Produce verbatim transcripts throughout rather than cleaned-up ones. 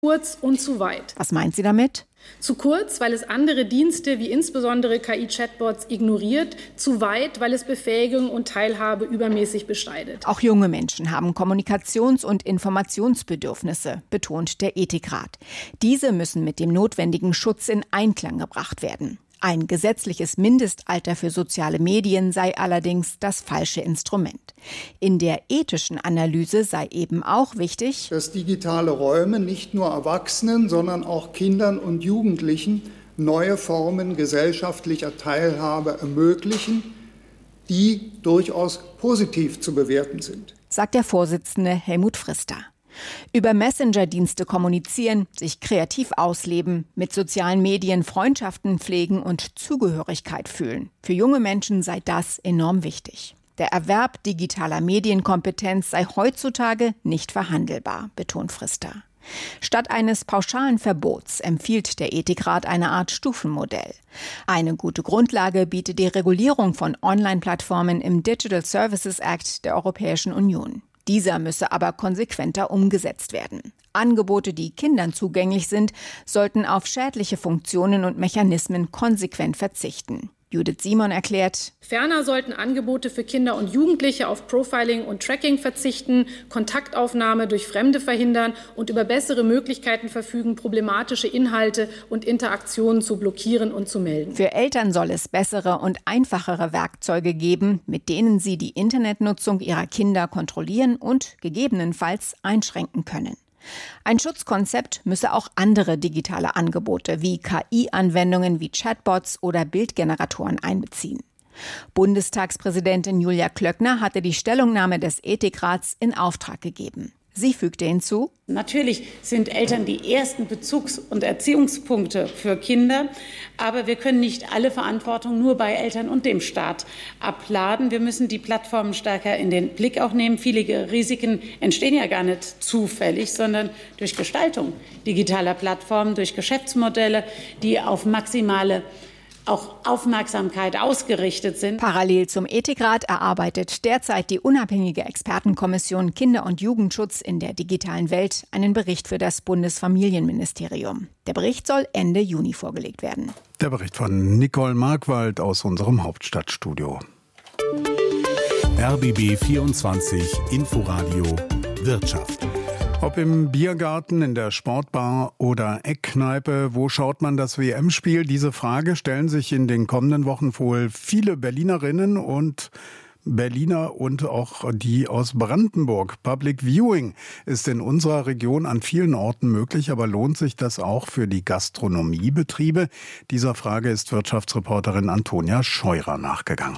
kurz und zu weit. Was meint sie damit? Zu kurz, weil es andere Dienste wie insbesondere K I-Chatbots ignoriert. Zu weit, weil es Befähigung und Teilhabe übermäßig bestreitet. Auch junge Menschen haben Kommunikations- und Informationsbedürfnisse, betont der Ethikrat. Diese müssen mit dem notwendigen Schutz in Einklang gebracht werden. Ein gesetzliches Mindestalter für soziale Medien sei allerdings das falsche Instrument. In der ethischen Analyse sei eben auch wichtig, dass digitale Räume nicht nur Erwachsenen, sondern auch Kindern und Jugendlichen neue Formen gesellschaftlicher Teilhabe ermöglichen, die durchaus positiv zu bewerten sind, sagt der Vorsitzende Helmut Frister. Über Messenger-Dienste kommunizieren, sich kreativ ausleben, mit sozialen Medien Freundschaften pflegen und Zugehörigkeit fühlen. Für junge Menschen sei das enorm wichtig. Der Erwerb digitaler Medienkompetenz sei heutzutage nicht verhandelbar, betont Frister. Statt eines pauschalen Verbots empfiehlt der Ethikrat eine Art Stufenmodell. Eine gute Grundlage bietet die Regulierung von Online-Plattformen im Digital Services Act der Europäischen Union. Dieser müsse aber konsequenter umgesetzt werden. Angebote, die Kindern zugänglich sind, sollten auf schädliche Funktionen und Mechanismen konsequent verzichten. Judith Simon erklärt: Ferner sollten Angebote für Kinder und Jugendliche auf Profiling und Tracking verzichten, Kontaktaufnahme durch Fremde verhindern und über bessere Möglichkeiten verfügen, problematische Inhalte und Interaktionen zu blockieren und zu melden. Für Eltern soll es bessere und einfachere Werkzeuge geben, mit denen sie die Internetnutzung ihrer Kinder kontrollieren und gegebenenfalls einschränken können. Ein Schutzkonzept müsse auch andere digitale Angebote wie K I-Anwendungen wie Chatbots oder Bildgeneratoren einbeziehen. Bundestagspräsidentin Julia Klöckner hatte die Stellungnahme des Ethikrats in Auftrag gegeben. Sie fügte hinzu: Natürlich sind Eltern die ersten Bezugs- und Erziehungspunkte für Kinder, aber wir können nicht alle Verantwortung nur bei Eltern und dem Staat abladen. Wir müssen die Plattformen stärker in den Blick auch nehmen. Viele Risiken entstehen ja gar nicht zufällig, sondern durch Gestaltung digitaler Plattformen, durch Geschäftsmodelle, die auf maximale auch Aufmerksamkeit ausgerichtet sind. Parallel zum Ethikrat erarbeitet derzeit die unabhängige Expertenkommission Kinder- und Jugendschutz in der digitalen Welt einen Bericht für das Bundesfamilienministerium. Der Bericht soll Ende Juni vorgelegt werden. Der Bericht von Nicole Markwald aus unserem Hauptstadtstudio. R B B vierundzwanzig Inforadio Wirtschaft. Ob im Biergarten, in der Sportbar oder Eckkneipe, wo schaut man das W M-Spiel? Diese Frage stellen sich in den kommenden Wochen wohl viele Berlinerinnen und Berliner und auch die aus Brandenburg. Public Viewing ist in unserer Region an vielen Orten möglich, aber lohnt sich das auch für die Gastronomiebetriebe? Dieser Frage ist Wirtschaftsreporterin Antonia Scheurer nachgegangen.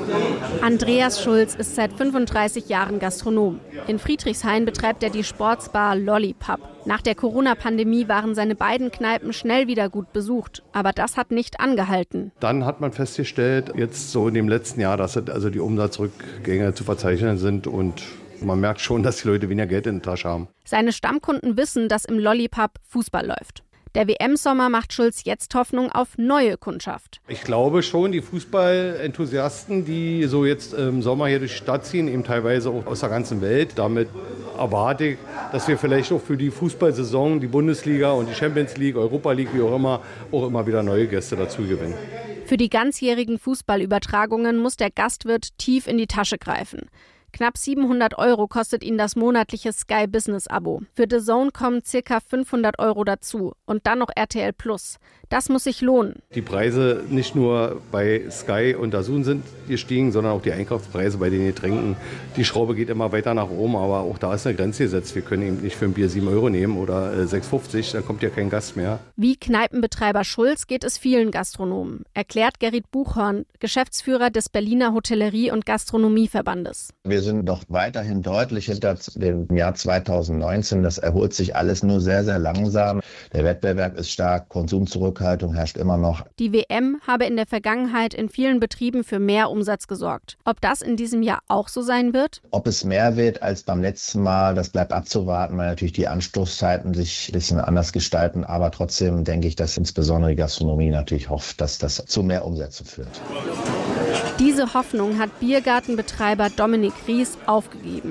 Andreas Schulz ist seit fünfunddreißig Jahren Gastronom. In Friedrichshain betreibt er die Sportsbar Lollipub. Nach der Corona-Pandemie waren seine beiden Kneipen schnell wieder gut besucht. Aber das hat nicht angehalten. Dann hat man festgestellt, jetzt so in dem letzten Jahr, dass also die Umsatzrückgänge zu verzeichnen sind. Und man merkt schon, dass die Leute weniger Geld in der Tasche haben. Seine Stammkunden wissen, dass im Lollipub Fußball läuft. Der W M-Sommer macht Schulz jetzt Hoffnung auf neue Kundschaft. Ich glaube schon, die Fußballenthusiasten, die so jetzt im Sommer hier durch die Stadt ziehen, eben teilweise auch aus der ganzen Welt. Damit erwarte ich, dass wir vielleicht auch für die Fußballsaison, die Bundesliga und die Champions League, Europa League, wie auch immer, auch immer wieder neue Gäste dazu gewinnen. Für die ganzjährigen Fußballübertragungen muss der Gastwirt tief in die Tasche greifen. Knapp siebenhundert Euro kostet ihn das monatliche Sky Business Abo. Für D A Z N kommen ca. fünfhundert Euro dazu und dann noch R T L Plus. Das muss sich lohnen. Die Preise nicht nur bei Sky und D A Z N sind gestiegen, sondern auch die Einkaufspreise bei den Getränken. Die Schraube geht immer weiter nach oben, aber auch da ist eine Grenze gesetzt. Wir können eben nicht für ein Bier sieben Euro nehmen oder äh, sechs fünfzig, dann kommt ja kein Gast mehr. Wie Kneipenbetreiber Schulz geht es vielen Gastronomen, erklärt Gerrit Buchhorn, Geschäftsführer des Berliner Hotellerie- und Gastronomieverbandes. Wir sind noch weiterhin deutlich hinter dem Jahr zweitausendneunzehn. Das erholt sich alles nur sehr, sehr langsam. Der Wettbewerb ist stark, Konsumzurückhaltung herrscht immer noch. Die W M habe in der Vergangenheit in vielen Betrieben für mehr Umsatz gesorgt. Ob das in diesem Jahr auch so sein wird? Ob es mehr wird als beim letzten Mal, das bleibt abzuwarten, weil natürlich die Anstoßzeiten sich ein bisschen anders gestalten. Aber trotzdem denke ich, dass insbesondere die Gastronomie natürlich hofft, dass das zu mehr Umsätzen führt. Diese Hoffnung hat Biergartenbetreiber Dominik Ries aufgegeben.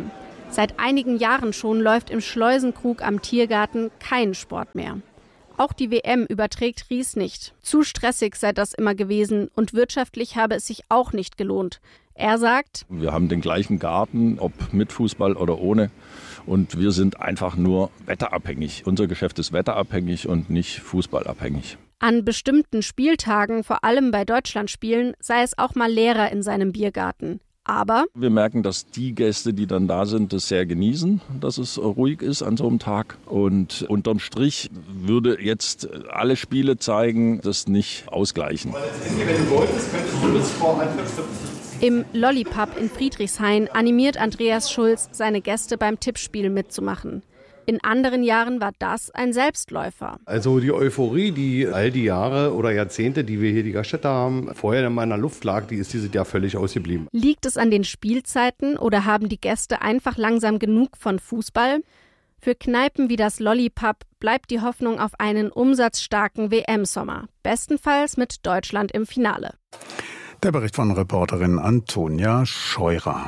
Seit einigen Jahren schon läuft im Schleusenkrug am Tiergarten kein Sport mehr. Auch die W M überträgt Ries nicht. Zu stressig sei das immer gewesen und wirtschaftlich habe es sich auch nicht gelohnt. Er sagt: Wir haben den gleichen Garten, ob mit Fußball oder ohne. Und wir sind einfach nur wetterabhängig. Unser Geschäft ist wetterabhängig und nicht fußballabhängig. An bestimmten Spieltagen, vor allem bei Deutschlandspielen, sei es auch mal leerer in seinem Biergarten. Aber wir merken, dass die Gäste, die dann da sind, das sehr genießen, dass es ruhig ist an so einem Tag. Und unterm Strich würde jetzt alle Spiele zeigen, das nicht ausgleichen. Im Lollipub in Friedrichshain animiert Andreas Schulz seine Gäste beim Tippspiel mitzumachen. In anderen Jahren war das ein Selbstläufer. Also die Euphorie, die all die Jahre oder Jahrzehnte, die wir hier die Gaststätte haben, vorher in meiner Luft lag, die ist dieses Jahr völlig ausgeblieben. Liegt es an den Spielzeiten oder haben die Gäste einfach langsam genug von Fußball? Für Kneipen wie das Lollipub bleibt die Hoffnung auf einen umsatzstarken W M-Sommer. Bestenfalls mit Deutschland im Finale. Der Bericht von Reporterin Antonia Scheurer.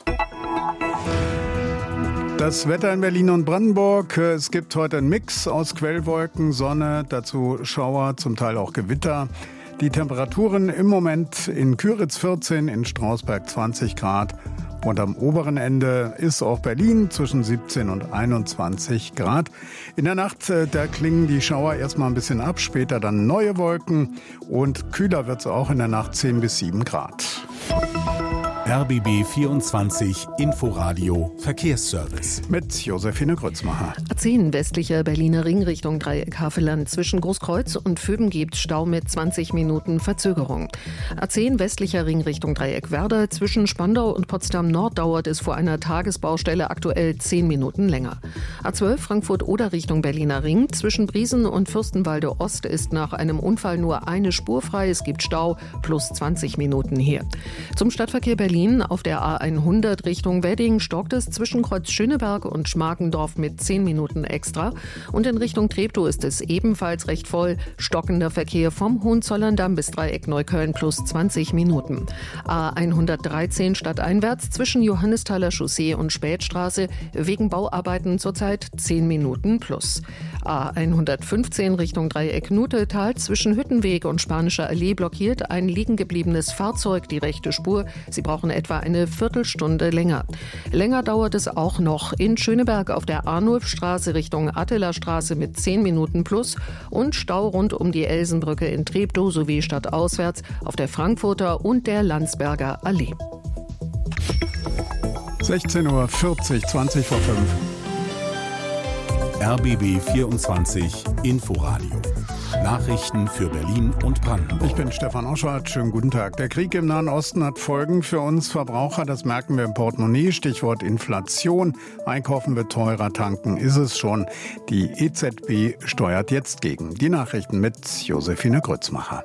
Das Wetter in Berlin und Brandenburg. Es gibt heute einen Mix aus Quellwolken, Sonne, dazu Schauer, zum Teil auch Gewitter. Die Temperaturen im Moment in Küritz vierzehn, in Strausberg zwanzig Grad. Und am oberen Ende ist auch Berlin zwischen siebzehn und einundzwanzig Grad. In der Nacht, da klingen die Schauer erstmal ein bisschen ab, später dann neue Wolken. Und kühler wird es auch in der Nacht zehn bis sieben Grad. R B B vierundzwanzig Inforadio Verkehrsservice. Mit Josephine Grützmacher. A zehn westlicher Berliner Ring Richtung Dreieck Havelland. Zwischen Großkreuz und Föben gibt Stau mit zwanzig Minuten Verzögerung. A zehn westlicher Ring Richtung Dreieck Werder. Zwischen Spandau und Potsdam Nord dauert es vor einer Tagesbaustelle aktuell zehn Minuten länger. A zwölf Frankfurt-Oder Richtung Berliner Ring. Zwischen Briesen und Fürstenwalde Ost ist nach einem Unfall nur eine Spur frei. Es gibt Stau plus zwanzig Minuten hier. Zum Stadtverkehr Berlin. Auf der A hundert Richtung Wedding stockt es zwischen Kreuz Schöneberg und Schmargendorf mit zehn Minuten extra. Und in Richtung Treptow ist es ebenfalls recht voll. Stockender Verkehr vom Hohenzollerndamm bis Dreieck Neukölln plus zwanzig Minuten. A hundertdreizehn stadteinwärts zwischen Johannesthaler Chaussee und Spätstraße wegen Bauarbeiten zurzeit zehn Minuten plus. A hundertfünfzehn Richtung Dreieck Nutetal zwischen Hüttenweg und Spanischer Allee blockiert ein liegen gebliebenes Fahrzeug die rechte Spur. Sie brauchen etwa eine Viertelstunde länger. Länger dauert es auch noch in Schöneberg auf der Arnulfstraße Richtung Attelerstraße mit zehn Minuten plus und Stau rund um die Elsenbrücke in Treptow sowie stadtauswärts auf der Frankfurter und der Landsberger Allee. sechzehn Uhr vierzig, zwanzig vor fünf. R B B vierundzwanzig Inforadio. Nachrichten für Berlin und Brandenburg. Ich bin Stefan Oschwart. Schönen guten Tag. Der Krieg im Nahen Osten hat Folgen für uns Verbraucher. Das merken wir im Portemonnaie. Stichwort Inflation. Einkaufen wird teurer, tanken ist es schon. Die E Z B steuert jetzt gegen. Die Nachrichten mit Josephine Grützmacher.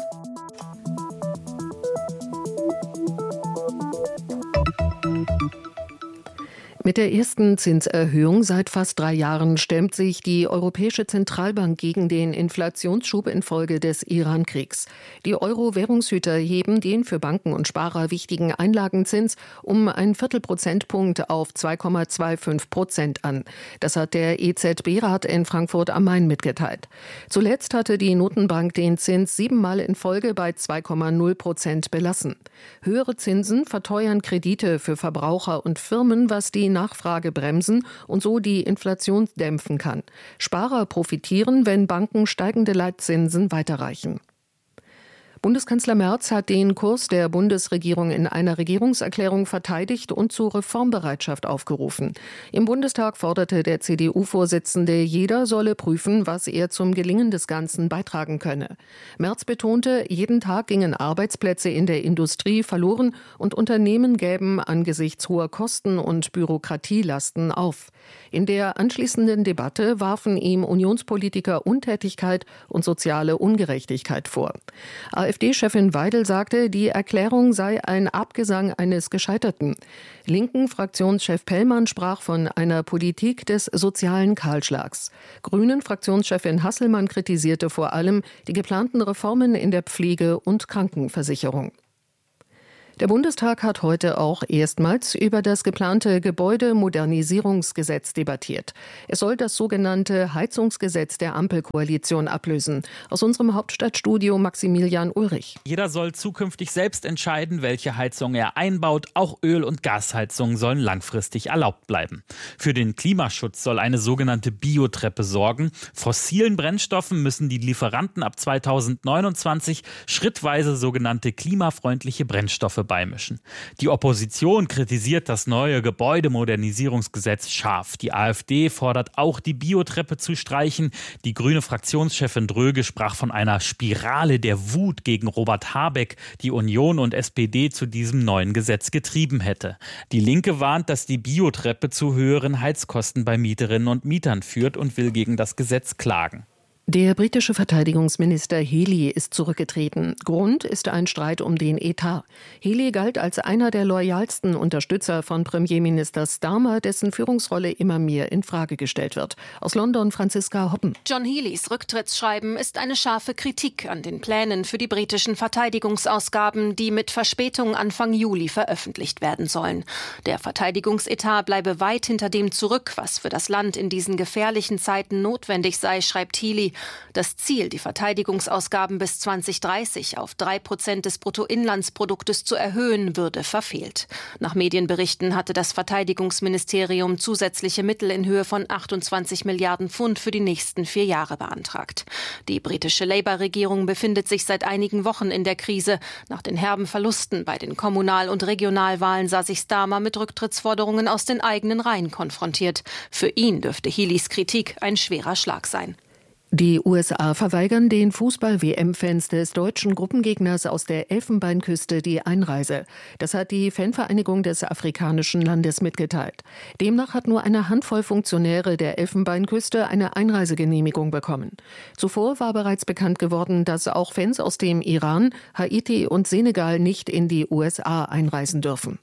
Mit der ersten Zinserhöhung seit fast drei Jahren stemmt sich die Europäische Zentralbank gegen den Inflationsschub infolge des Iran-Kriegs. Die Euro-Währungshüter heben den für Banken und Sparer wichtigen Einlagenzins um einen Viertelprozentpunkt auf zwei Komma fünfundzwanzig Prozent an. Das hat der E Z B-Rat in Frankfurt am Main mitgeteilt. Zuletzt hatte die Notenbank den Zins siebenmal in Folge bei zwei Komma null Prozent belassen. Höhere Zinsen verteuern Kredite für Verbraucher und Firmen, was die Nachfrage bremsen und so die Inflation dämpfen kann. Sparer profitieren, wenn Banken steigende Leitzinsen weiterreichen. Bundeskanzler Merz hat den Kurs der Bundesregierung in einer Regierungserklärung verteidigt und zu Reformbereitschaft aufgerufen. Im Bundestag forderte der C D U-Vorsitzende, jeder solle prüfen, was er zum Gelingen des Ganzen beitragen könne. Merz betonte, jeden Tag gingen Arbeitsplätze in der Industrie verloren und Unternehmen gäben angesichts hoher Kosten und Bürokratielasten auf. In der anschließenden Debatte warfen ihm Unionspolitiker Untätigkeit und soziale Ungerechtigkeit vor. AfD-Chefin Weidel sagte, die Erklärung sei ein Abgesang eines Gescheiterten. Linken Fraktionschef Pellmann sprach von einer Politik des sozialen Kahlschlags. Grünen Fraktionschefin Hasselmann kritisierte vor allem die geplanten Reformen in der Pflege- und Krankenversicherung. Der Bundestag hat heute auch erstmals über das geplante Gebäudemodernisierungsgesetz debattiert. Es soll das sogenannte Heizungsgesetz der Ampelkoalition ablösen. Aus unserem Hauptstadtstudio Maximilian Ulrich. Jeder soll zukünftig selbst entscheiden, welche Heizung er einbaut. Auch Öl- und Gasheizungen sollen langfristig erlaubt bleiben. Für den Klimaschutz soll eine sogenannte Biotreppe sorgen. Fossilen Brennstoffen müssen die Lieferanten ab zweitausendneunundzwanzig schrittweise sogenannte klimafreundliche Brennstoffe beimischen. Die Opposition kritisiert das neue Gebäudemodernisierungsgesetz scharf. Die AfD fordert auch, die Biotreppe zu streichen. Die grüne Fraktionschefin Dröge sprach von einer Spirale der Wut gegen Robert Habeck, die Union und S P D zu diesem neuen Gesetz getrieben hätte. Die Linke warnt, dass die Biotreppe zu höheren Heizkosten bei Mieterinnen und Mietern führt und will gegen das Gesetz klagen. Der britische Verteidigungsminister Healey ist zurückgetreten. Grund ist ein Streit um den Etat. Healey galt als einer der loyalsten Unterstützer von Premierminister Starmer, dessen Führungsrolle immer mehr in Frage gestellt wird. Aus London Franziska Hoppen. John Healeys Rücktrittsschreiben ist eine scharfe Kritik an den Plänen für die britischen Verteidigungsausgaben, die mit Verspätung Anfang Juli veröffentlicht werden sollen. Der Verteidigungsetat bleibe weit hinter dem zurück, was für das Land in diesen gefährlichen Zeiten notwendig sei, schreibt Healey. Das Ziel, die Verteidigungsausgaben bis zwanzig dreißig auf drei Prozent des Bruttoinlandsproduktes zu erhöhen, würde verfehlt. Nach Medienberichten hatte das Verteidigungsministerium zusätzliche Mittel in Höhe von achtundzwanzig Milliarden Pfund für die nächsten vier Jahre beantragt. Die britische Labour-Regierung befindet sich seit einigen Wochen in der Krise. Nach den herben Verlusten bei den Kommunal- und Regionalwahlen sah sich Starmer mit Rücktrittsforderungen aus den eigenen Reihen konfrontiert. Für ihn dürfte Healeys Kritik ein schwerer Schlag sein. Die U S A verweigern den Fußball-W M-Fans des deutschen Gruppengegners aus der Elfenbeinküste die Einreise. Das hat die Fanvereinigung des afrikanischen Landes mitgeteilt. Demnach hat nur eine Handvoll Funktionäre der Elfenbeinküste eine Einreisegenehmigung bekommen. Zuvor war bereits bekannt geworden, dass auch Fans aus dem Iran, Haiti und Senegal nicht in die U S A einreisen dürfen.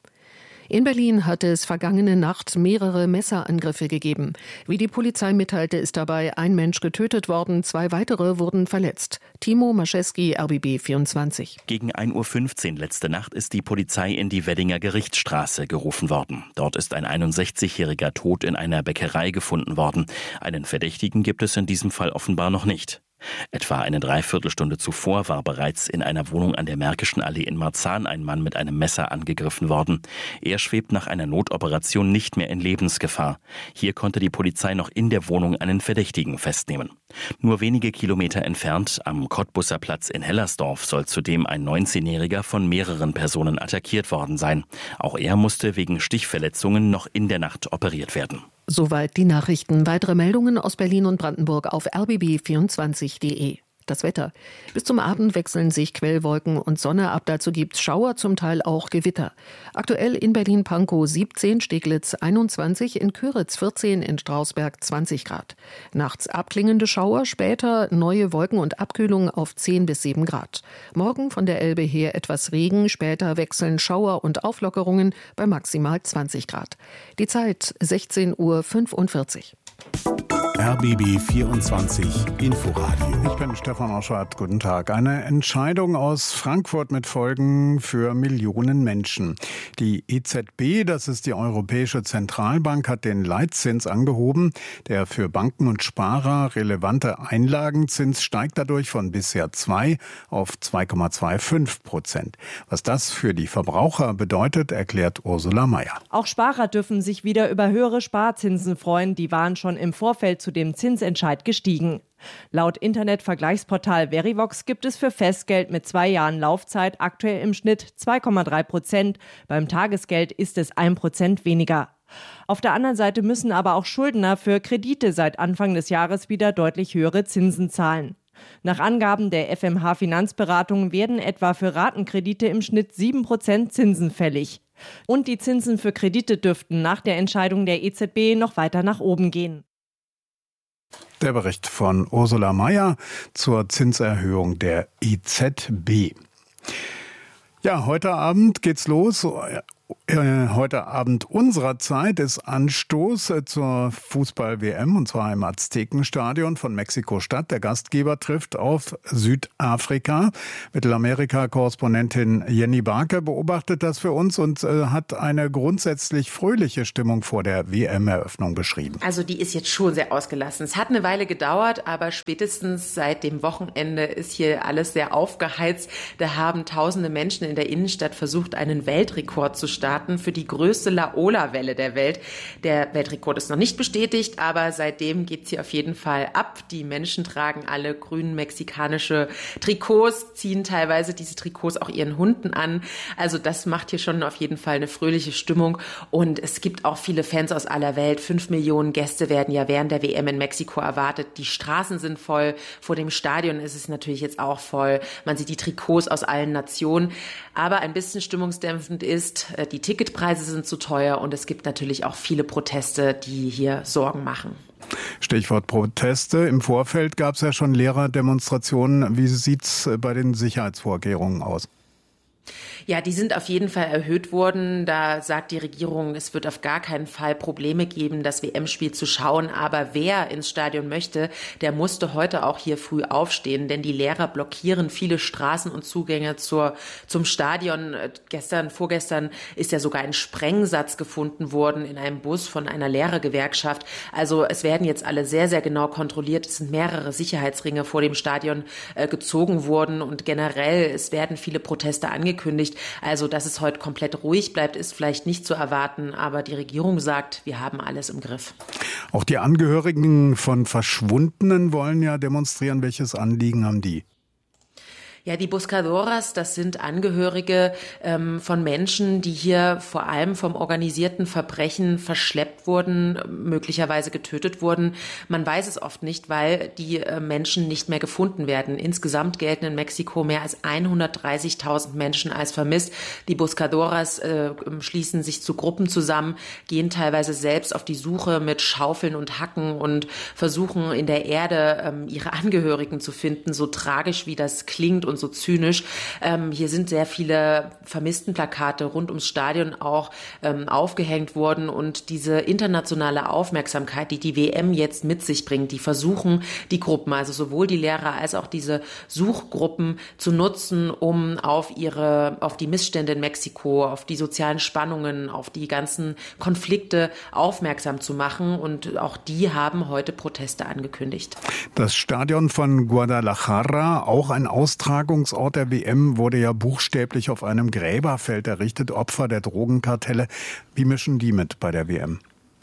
In Berlin hat es vergangene Nacht mehrere Messerangriffe gegeben. Wie die Polizei mitteilte, ist dabei ein Mensch getötet worden, zwei weitere wurden verletzt. Timo Mascheski, R B B vierundzwanzig. Gegen ein Uhr fünfzehn letzte Nacht ist die Polizei in die Weddinger Gerichtsstraße gerufen worden. Dort ist ein einundsechzigjähriger tot in einer Bäckerei gefunden worden. Einen Verdächtigen gibt es in diesem Fall offenbar noch nicht. Etwa eine Dreiviertelstunde zuvor war bereits in einer Wohnung an der Märkischen Allee in Marzahn ein Mann mit einem Messer angegriffen worden. Er schwebt nach einer Notoperation nicht mehr in Lebensgefahr. Hier konnte die Polizei noch in der Wohnung einen Verdächtigen festnehmen. Nur wenige Kilometer entfernt, am Kottbusser Platz in Hellersdorf, soll zudem ein neunzehnjähriger von mehreren Personen attackiert worden sein. Auch er musste wegen Stichverletzungen noch in der Nacht operiert werden. Soweit die Nachrichten. Weitere Meldungen aus Berlin und Brandenburg auf r b b vierundzwanzig punkt d e. Das Wetter. Bis zum Abend wechseln sich Quellwolken und Sonne ab. Dazu gibt's Schauer, zum Teil auch Gewitter. Aktuell in Berlin-Pankow siebzehn, Steglitz einundzwanzig, in Köritz vierzehn, in Strausberg zwanzig Grad. Nachts abklingende Schauer, später neue Wolken und Abkühlung auf zehn bis sieben Grad. Morgen von der Elbe her etwas Regen, später wechseln Schauer und Auflockerungen bei maximal zwanzig Grad. Die Zeit sechzehn Uhr fünfundvierzig. R B B vierundzwanzig Inforadio. Ich bin Stefan Oschwart. Guten Tag. Eine Entscheidung aus Frankfurt mit Folgen für Millionen Menschen. Die E Z B, das ist die Europäische Zentralbank, hat den Leitzins angehoben. Der für Banken und Sparer relevante Einlagenzins steigt dadurch von bisher zwei auf zwei Komma fünfundzwanzig Prozent. Was das für die Verbraucher bedeutet, erklärt Ursula Mayer. Auch Sparer dürfen sich wieder über höhere Sparzinsen freuen. Die waren schon im Vorfeld zu dem Zinsentscheid gestiegen. Laut Internetvergleichsportal Verivox gibt es für Festgeld mit zwei Jahren Laufzeit aktuell im Schnitt zwei Komma drei Prozent. Beim Tagesgeld ist es ein Prozent weniger. Auf der anderen Seite müssen aber auch Schuldner für Kredite seit Anfang des Jahres wieder deutlich höhere Zinsen zahlen. Nach Angaben der F M H Finanzberatung werden etwa für Ratenkredite im Schnitt sieben Prozent Zinsen fällig. Und die Zinsen für Kredite dürften nach der Entscheidung der E Z B noch weiter nach oben gehen. Der Bericht von Ursula Mayer zur Zinserhöhung der E Z B. Ja, heute Abend geht's los. Heute Abend unserer Zeit ist Anstoß zur Fußball-W M, und zwar im Aztekenstadion von Mexiko-Stadt. Der Gastgeber trifft auf Südafrika. Mittelamerika-Korrespondentin Jenny Barke beobachtet das für uns und äh, hat eine grundsätzlich fröhliche Stimmung vor der W M-Eröffnung beschrieben. Also die ist jetzt schon sehr ausgelassen. Es hat eine Weile gedauert, aber spätestens seit dem Wochenende ist hier alles sehr aufgeheizt. Da haben tausende Menschen in der Innenstadt versucht, einen Weltrekord zu starten für die größte Laola-Welle der Welt. Der Weltrekord ist noch nicht bestätigt, aber seitdem geht's hier auf jeden Fall ab. Die Menschen tragen alle grünen mexikanische Trikots, ziehen teilweise diese Trikots auch ihren Hunden an. Also das macht hier schon auf jeden Fall eine fröhliche Stimmung. Und es gibt auch viele Fans aus aller Welt. Fünf Millionen Gäste werden ja während der W M in Mexiko erwartet. Die Straßen sind voll. Vor dem Stadion ist es natürlich jetzt auch voll. Man sieht die Trikots aus allen Nationen. Aber ein bisschen stimmungsdämpfend ist, die Ticketpreise sind zu teuer und es gibt natürlich auch viele Proteste, die hier Sorgen machen. Stichwort Proteste. Im Vorfeld gab es ja schon Lehrerdemonstrationen. Wie sieht's bei den Sicherheitsvorkehrungen aus? Ja, die sind auf jeden Fall erhöht worden. Da sagt die Regierung, es wird auf gar keinen Fall Probleme geben, das W M-Spiel zu schauen. Aber wer ins Stadion möchte, der musste heute auch hier früh aufstehen, denn die Lehrer blockieren viele Straßen und Zugänge zur, zum Stadion. Gestern, vorgestern ist ja sogar ein Sprengsatz gefunden worden in einem Bus von einer Lehrergewerkschaft. Also es werden jetzt alle sehr, sehr genau kontrolliert. Es sind mehrere Sicherheitsringe vor dem Stadion äh, gezogen worden und generell, es werden viele Proteste angekündigt. Also, dass es heute komplett ruhig bleibt, ist vielleicht nicht zu erwarten, aber die Regierung sagt, wir haben alles im Griff. Auch die Angehörigen von Verschwundenen wollen ja demonstrieren. Welches Anliegen haben die? Ja, die Buscadoras, das sind Angehörige ähm, von Menschen, die hier vor allem vom organisierten Verbrechen verschleppt wurden, möglicherweise getötet wurden. Man weiß es oft nicht, weil die äh, Menschen nicht mehr gefunden werden. Insgesamt gelten in Mexiko mehr als hundertdreißigtausend Menschen als vermisst. Die Buscadoras äh, schließen sich zu Gruppen zusammen, gehen teilweise selbst auf die Suche mit Schaufeln und Hacken und versuchen in der Erde ähm, ihre Angehörigen zu finden, so tragisch wie das klingt und so zynisch. Ähm, hier sind sehr viele Vermisstenplakate rund ums Stadion auch ähm, aufgehängt worden und diese internationale Aufmerksamkeit, die die W M jetzt mit sich bringt, die versuchen, die Gruppen, also sowohl die Lehrer als auch diese Suchgruppen zu nutzen, um auf ihre, auf die Missstände in Mexiko, auf die sozialen Spannungen, auf die ganzen Konflikte aufmerksam zu machen und auch die haben heute Proteste angekündigt. Das Stadion von Guadalajara, auch ein Austragungsort der W M, wurde ja buchstäblich auf einem Gräberfeld errichtet, Opfer der Drogenkartelle. Wie mischen die mit bei der W M?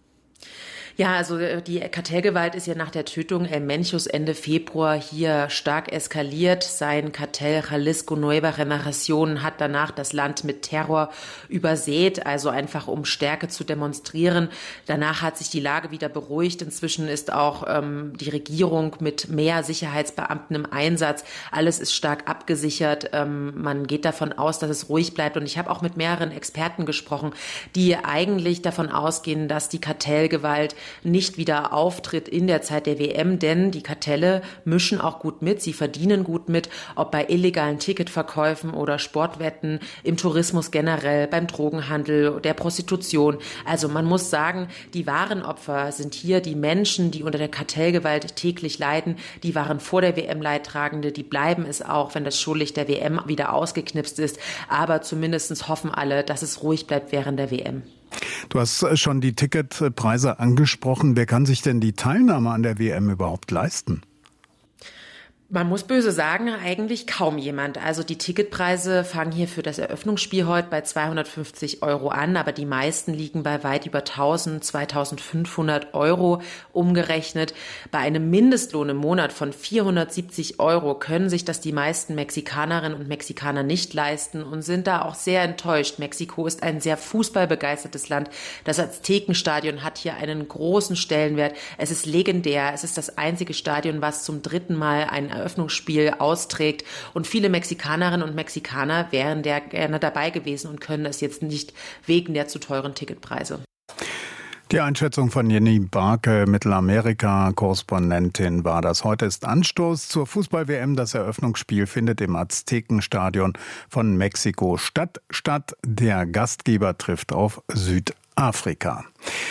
Ja, also die Kartellgewalt ist ja nach der Tötung El Menchos Ende Februar hier stark eskaliert. Sein Kartell Jalisco Nueva Generación hat danach das Land mit Terror übersät, also einfach um Stärke zu demonstrieren. Danach hat sich die Lage wieder beruhigt. Inzwischen ist auch ähm, die Regierung mit mehr Sicherheitsbeamten im Einsatz. Alles ist stark abgesichert. Ähm, man geht davon aus, dass es ruhig bleibt. Und ich habe auch mit mehreren Experten gesprochen, die eigentlich davon ausgehen, dass die Kartellgewalt nicht wieder auftritt in der Zeit der W M, denn die Kartelle mischen auch gut mit, sie verdienen gut mit, ob bei illegalen Ticketverkäufen oder Sportwetten, im Tourismus generell, beim Drogenhandel, der Prostitution. Also man muss sagen, die wahren Opfer sind hier die Menschen, die unter der Kartellgewalt täglich leiden, die waren vor der W M Leidtragende, die bleiben es auch, wenn das Schullicht der W M wieder ausgeknipst ist, aber zumindest hoffen alle, dass es ruhig bleibt während der W M. Du hast schon die Ticketpreise angesprochen. Wer kann sich denn die Teilnahme an der W M überhaupt leisten? Man muss böse sagen, eigentlich kaum jemand. Also die Ticketpreise fangen hier für das Eröffnungsspiel heute bei zweihundertfünfzig Euro an, aber die meisten liegen bei weit über tausend, zweitausendfünfhundert Euro umgerechnet. Bei einem Mindestlohn im Monat von vierhundertsiebzig Euro können sich das die meisten Mexikanerinnen und Mexikaner nicht leisten und sind da auch sehr enttäuscht. Mexiko ist ein sehr fußballbegeistertes Land. Das Aztekenstadion hat hier einen großen Stellenwert. Es ist legendär. Es ist das einzige Stadion, was zum dritten Mal ein Eröffnungsspiel austrägt. Und viele Mexikanerinnen und Mexikaner wären der gerne dabei gewesen und können es jetzt nicht wegen der zu teuren Ticketpreise. Die Einschätzung von Jenny Barke, Mittelamerika-Korrespondentin, war das. Heute ist Anstoß zur Fußball-W M. Das Eröffnungsspiel findet im Aztekenstadion von Mexiko statt. Statt der Gastgeber trifft auf Südafrika.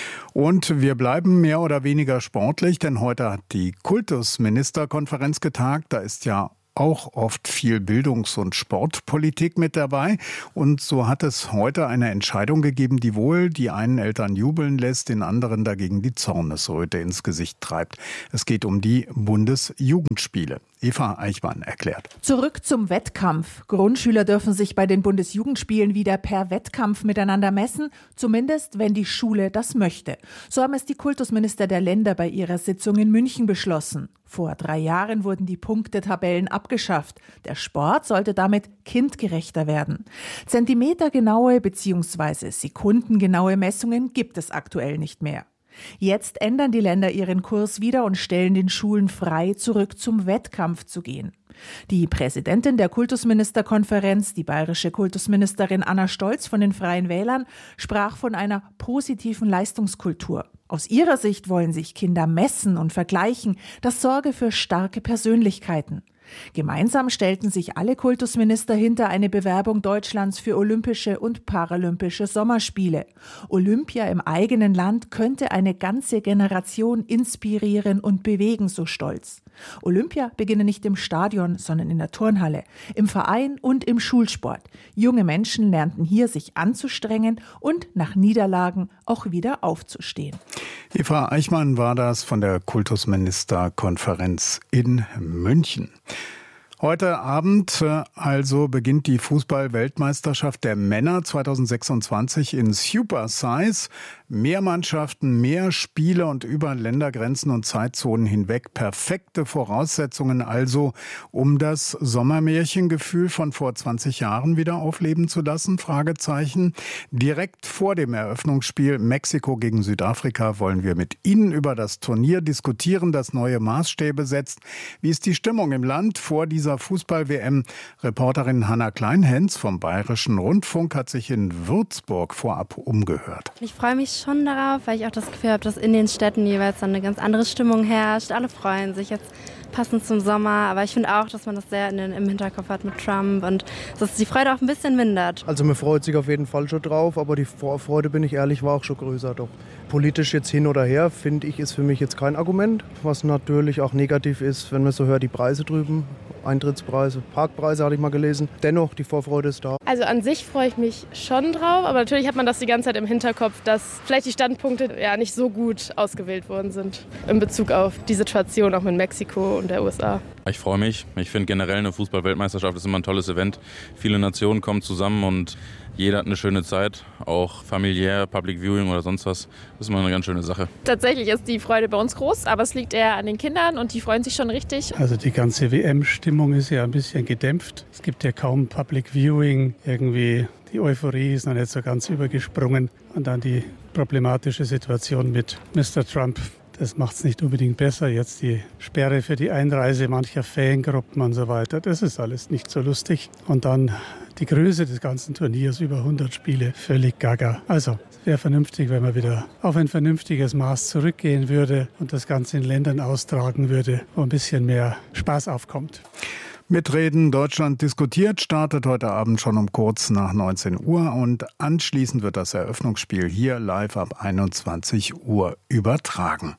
Und wir bleiben mehr oder weniger sportlich, denn heute hat die Kultusministerkonferenz getagt. Da ist ja auch oft viel Bildungs- und Sportpolitik mit dabei. Und so hat es heute eine Entscheidung gegeben, die wohl die einen Eltern jubeln lässt, den anderen dagegen die Zornesröte ins Gesicht treibt. Es geht um die Bundesjugendspiele. Eva Eichmann erklärt. Zurück zum Wettkampf. Grundschüler dürfen sich bei den Bundesjugendspielen wieder per Wettkampf miteinander messen, zumindest wenn die Schule das möchte. So haben es die Kultusminister der Länder bei ihrer Sitzung in München beschlossen. Vor drei Jahren wurden die Punktetabellen abgeschafft. Der Sport sollte damit kindgerechter werden. Zentimetergenaue bzw. sekundengenaue Messungen gibt es aktuell nicht mehr. Jetzt ändern die Länder ihren Kurs wieder und stellen den Schulen frei, zurück zum Wettkampf zu gehen. Die Präsidentin der Kultusministerkonferenz, die bayerische Kultusministerin Anna Stolz von den Freien Wählern, sprach von einer positiven Leistungskultur. Aus ihrer Sicht wollen sich Kinder messen und vergleichen. Das sorge für starke Persönlichkeiten. Gemeinsam stellten sich alle Kultusminister hinter eine Bewerbung Deutschlands für Olympische und Paralympische Sommerspiele. Olympia im eigenen Land könnte eine ganze Generation inspirieren und bewegen, so Stolz. Olympia beginne nicht im Stadion, sondern in der Turnhalle, im Verein und im Schulsport. Junge Menschen lernten hier, sich anzustrengen und nach Niederlagen auch wieder aufzustehen. Eva Eichmann war das von der Kultusministerkonferenz in München. Heute Abend also beginnt die Fußball-Weltmeisterschaft der Männer zweitausendsechsundzwanzig in Super Size. Mehr Mannschaften, mehr Spiele und über Ländergrenzen und Zeitzonen hinweg. Perfekte Voraussetzungen also, um das Sommermärchengefühl von vor zwanzig Jahren wieder aufleben zu lassen? Fragezeichen. Direkt vor dem Eröffnungsspiel Mexiko gegen Südafrika wollen wir mit Ihnen über das Turnier diskutieren, das neue Maßstäbe setzt. Wie ist die Stimmung im Land vor dieser Fußball-W M? Reporterin Hanna Kleinhens vom Bayerischen Rundfunk hat sich in Würzburg vorab umgehört. Ich freue mich schon darauf, weil ich auch das Gefühl habe, dass in den Städten jeweils dann eine ganz andere Stimmung herrscht. Alle freuen sich jetzt passend zum Sommer, aber ich finde auch, dass man das sehr in den, im Hinterkopf hat mit Trump und dass die Freude auch ein bisschen mindert. Also man freut sich auf jeden Fall schon drauf, aber die Vorfreude, bin ich ehrlich, war auch schon größer. Doch politisch jetzt hin oder her, finde ich, ist für mich jetzt kein Argument. Was natürlich auch negativ ist, wenn man so hört, die Preise drüben, Eintrittspreise, Parkpreise hatte ich mal gelesen. Dennoch, die Vorfreude ist da. Also an sich freue ich mich schon drauf, aber natürlich hat man das die ganze Zeit im Hinterkopf, dass vielleicht die Standpunkte ja nicht so gut ausgewählt worden sind in Bezug auf die Situation auch mit Mexiko und der U S A. Ich freue mich. Ich finde generell eine Fußball-Weltmeisterschaft ist immer ein tolles Event. Viele Nationen kommen zusammen und jeder hat eine schöne Zeit, auch familiär, Public Viewing oder sonst was. Das ist immer eine ganz schöne Sache. Tatsächlich ist die Freude bei uns groß, aber es liegt eher an den Kindern und die freuen sich schon richtig. Also die ganze W M-Stimmung ist ja ein bisschen gedämpft. Es gibt ja kaum Public Viewing. Irgendwie die Euphorie ist noch nicht so ganz übergesprungen. Und dann die problematische Situation mit Mister Trump. Das macht es nicht unbedingt besser. Jetzt die Sperre für die Einreise mancher Fangruppen und so weiter. Das ist alles nicht so lustig. Und dann die Größe des ganzen Turniers, über hundert Spiele, völlig gaga. Also es wäre vernünftig, wenn man wieder auf ein vernünftiges Maß zurückgehen würde und das Ganze in Ländern austragen würde, wo ein bisschen mehr Spaß aufkommt. Mitreden Deutschland diskutiert startet heute Abend schon um kurz nach neunzehn Uhr und anschließend wird das Eröffnungsspiel hier live ab einundzwanzig Uhr übertragen.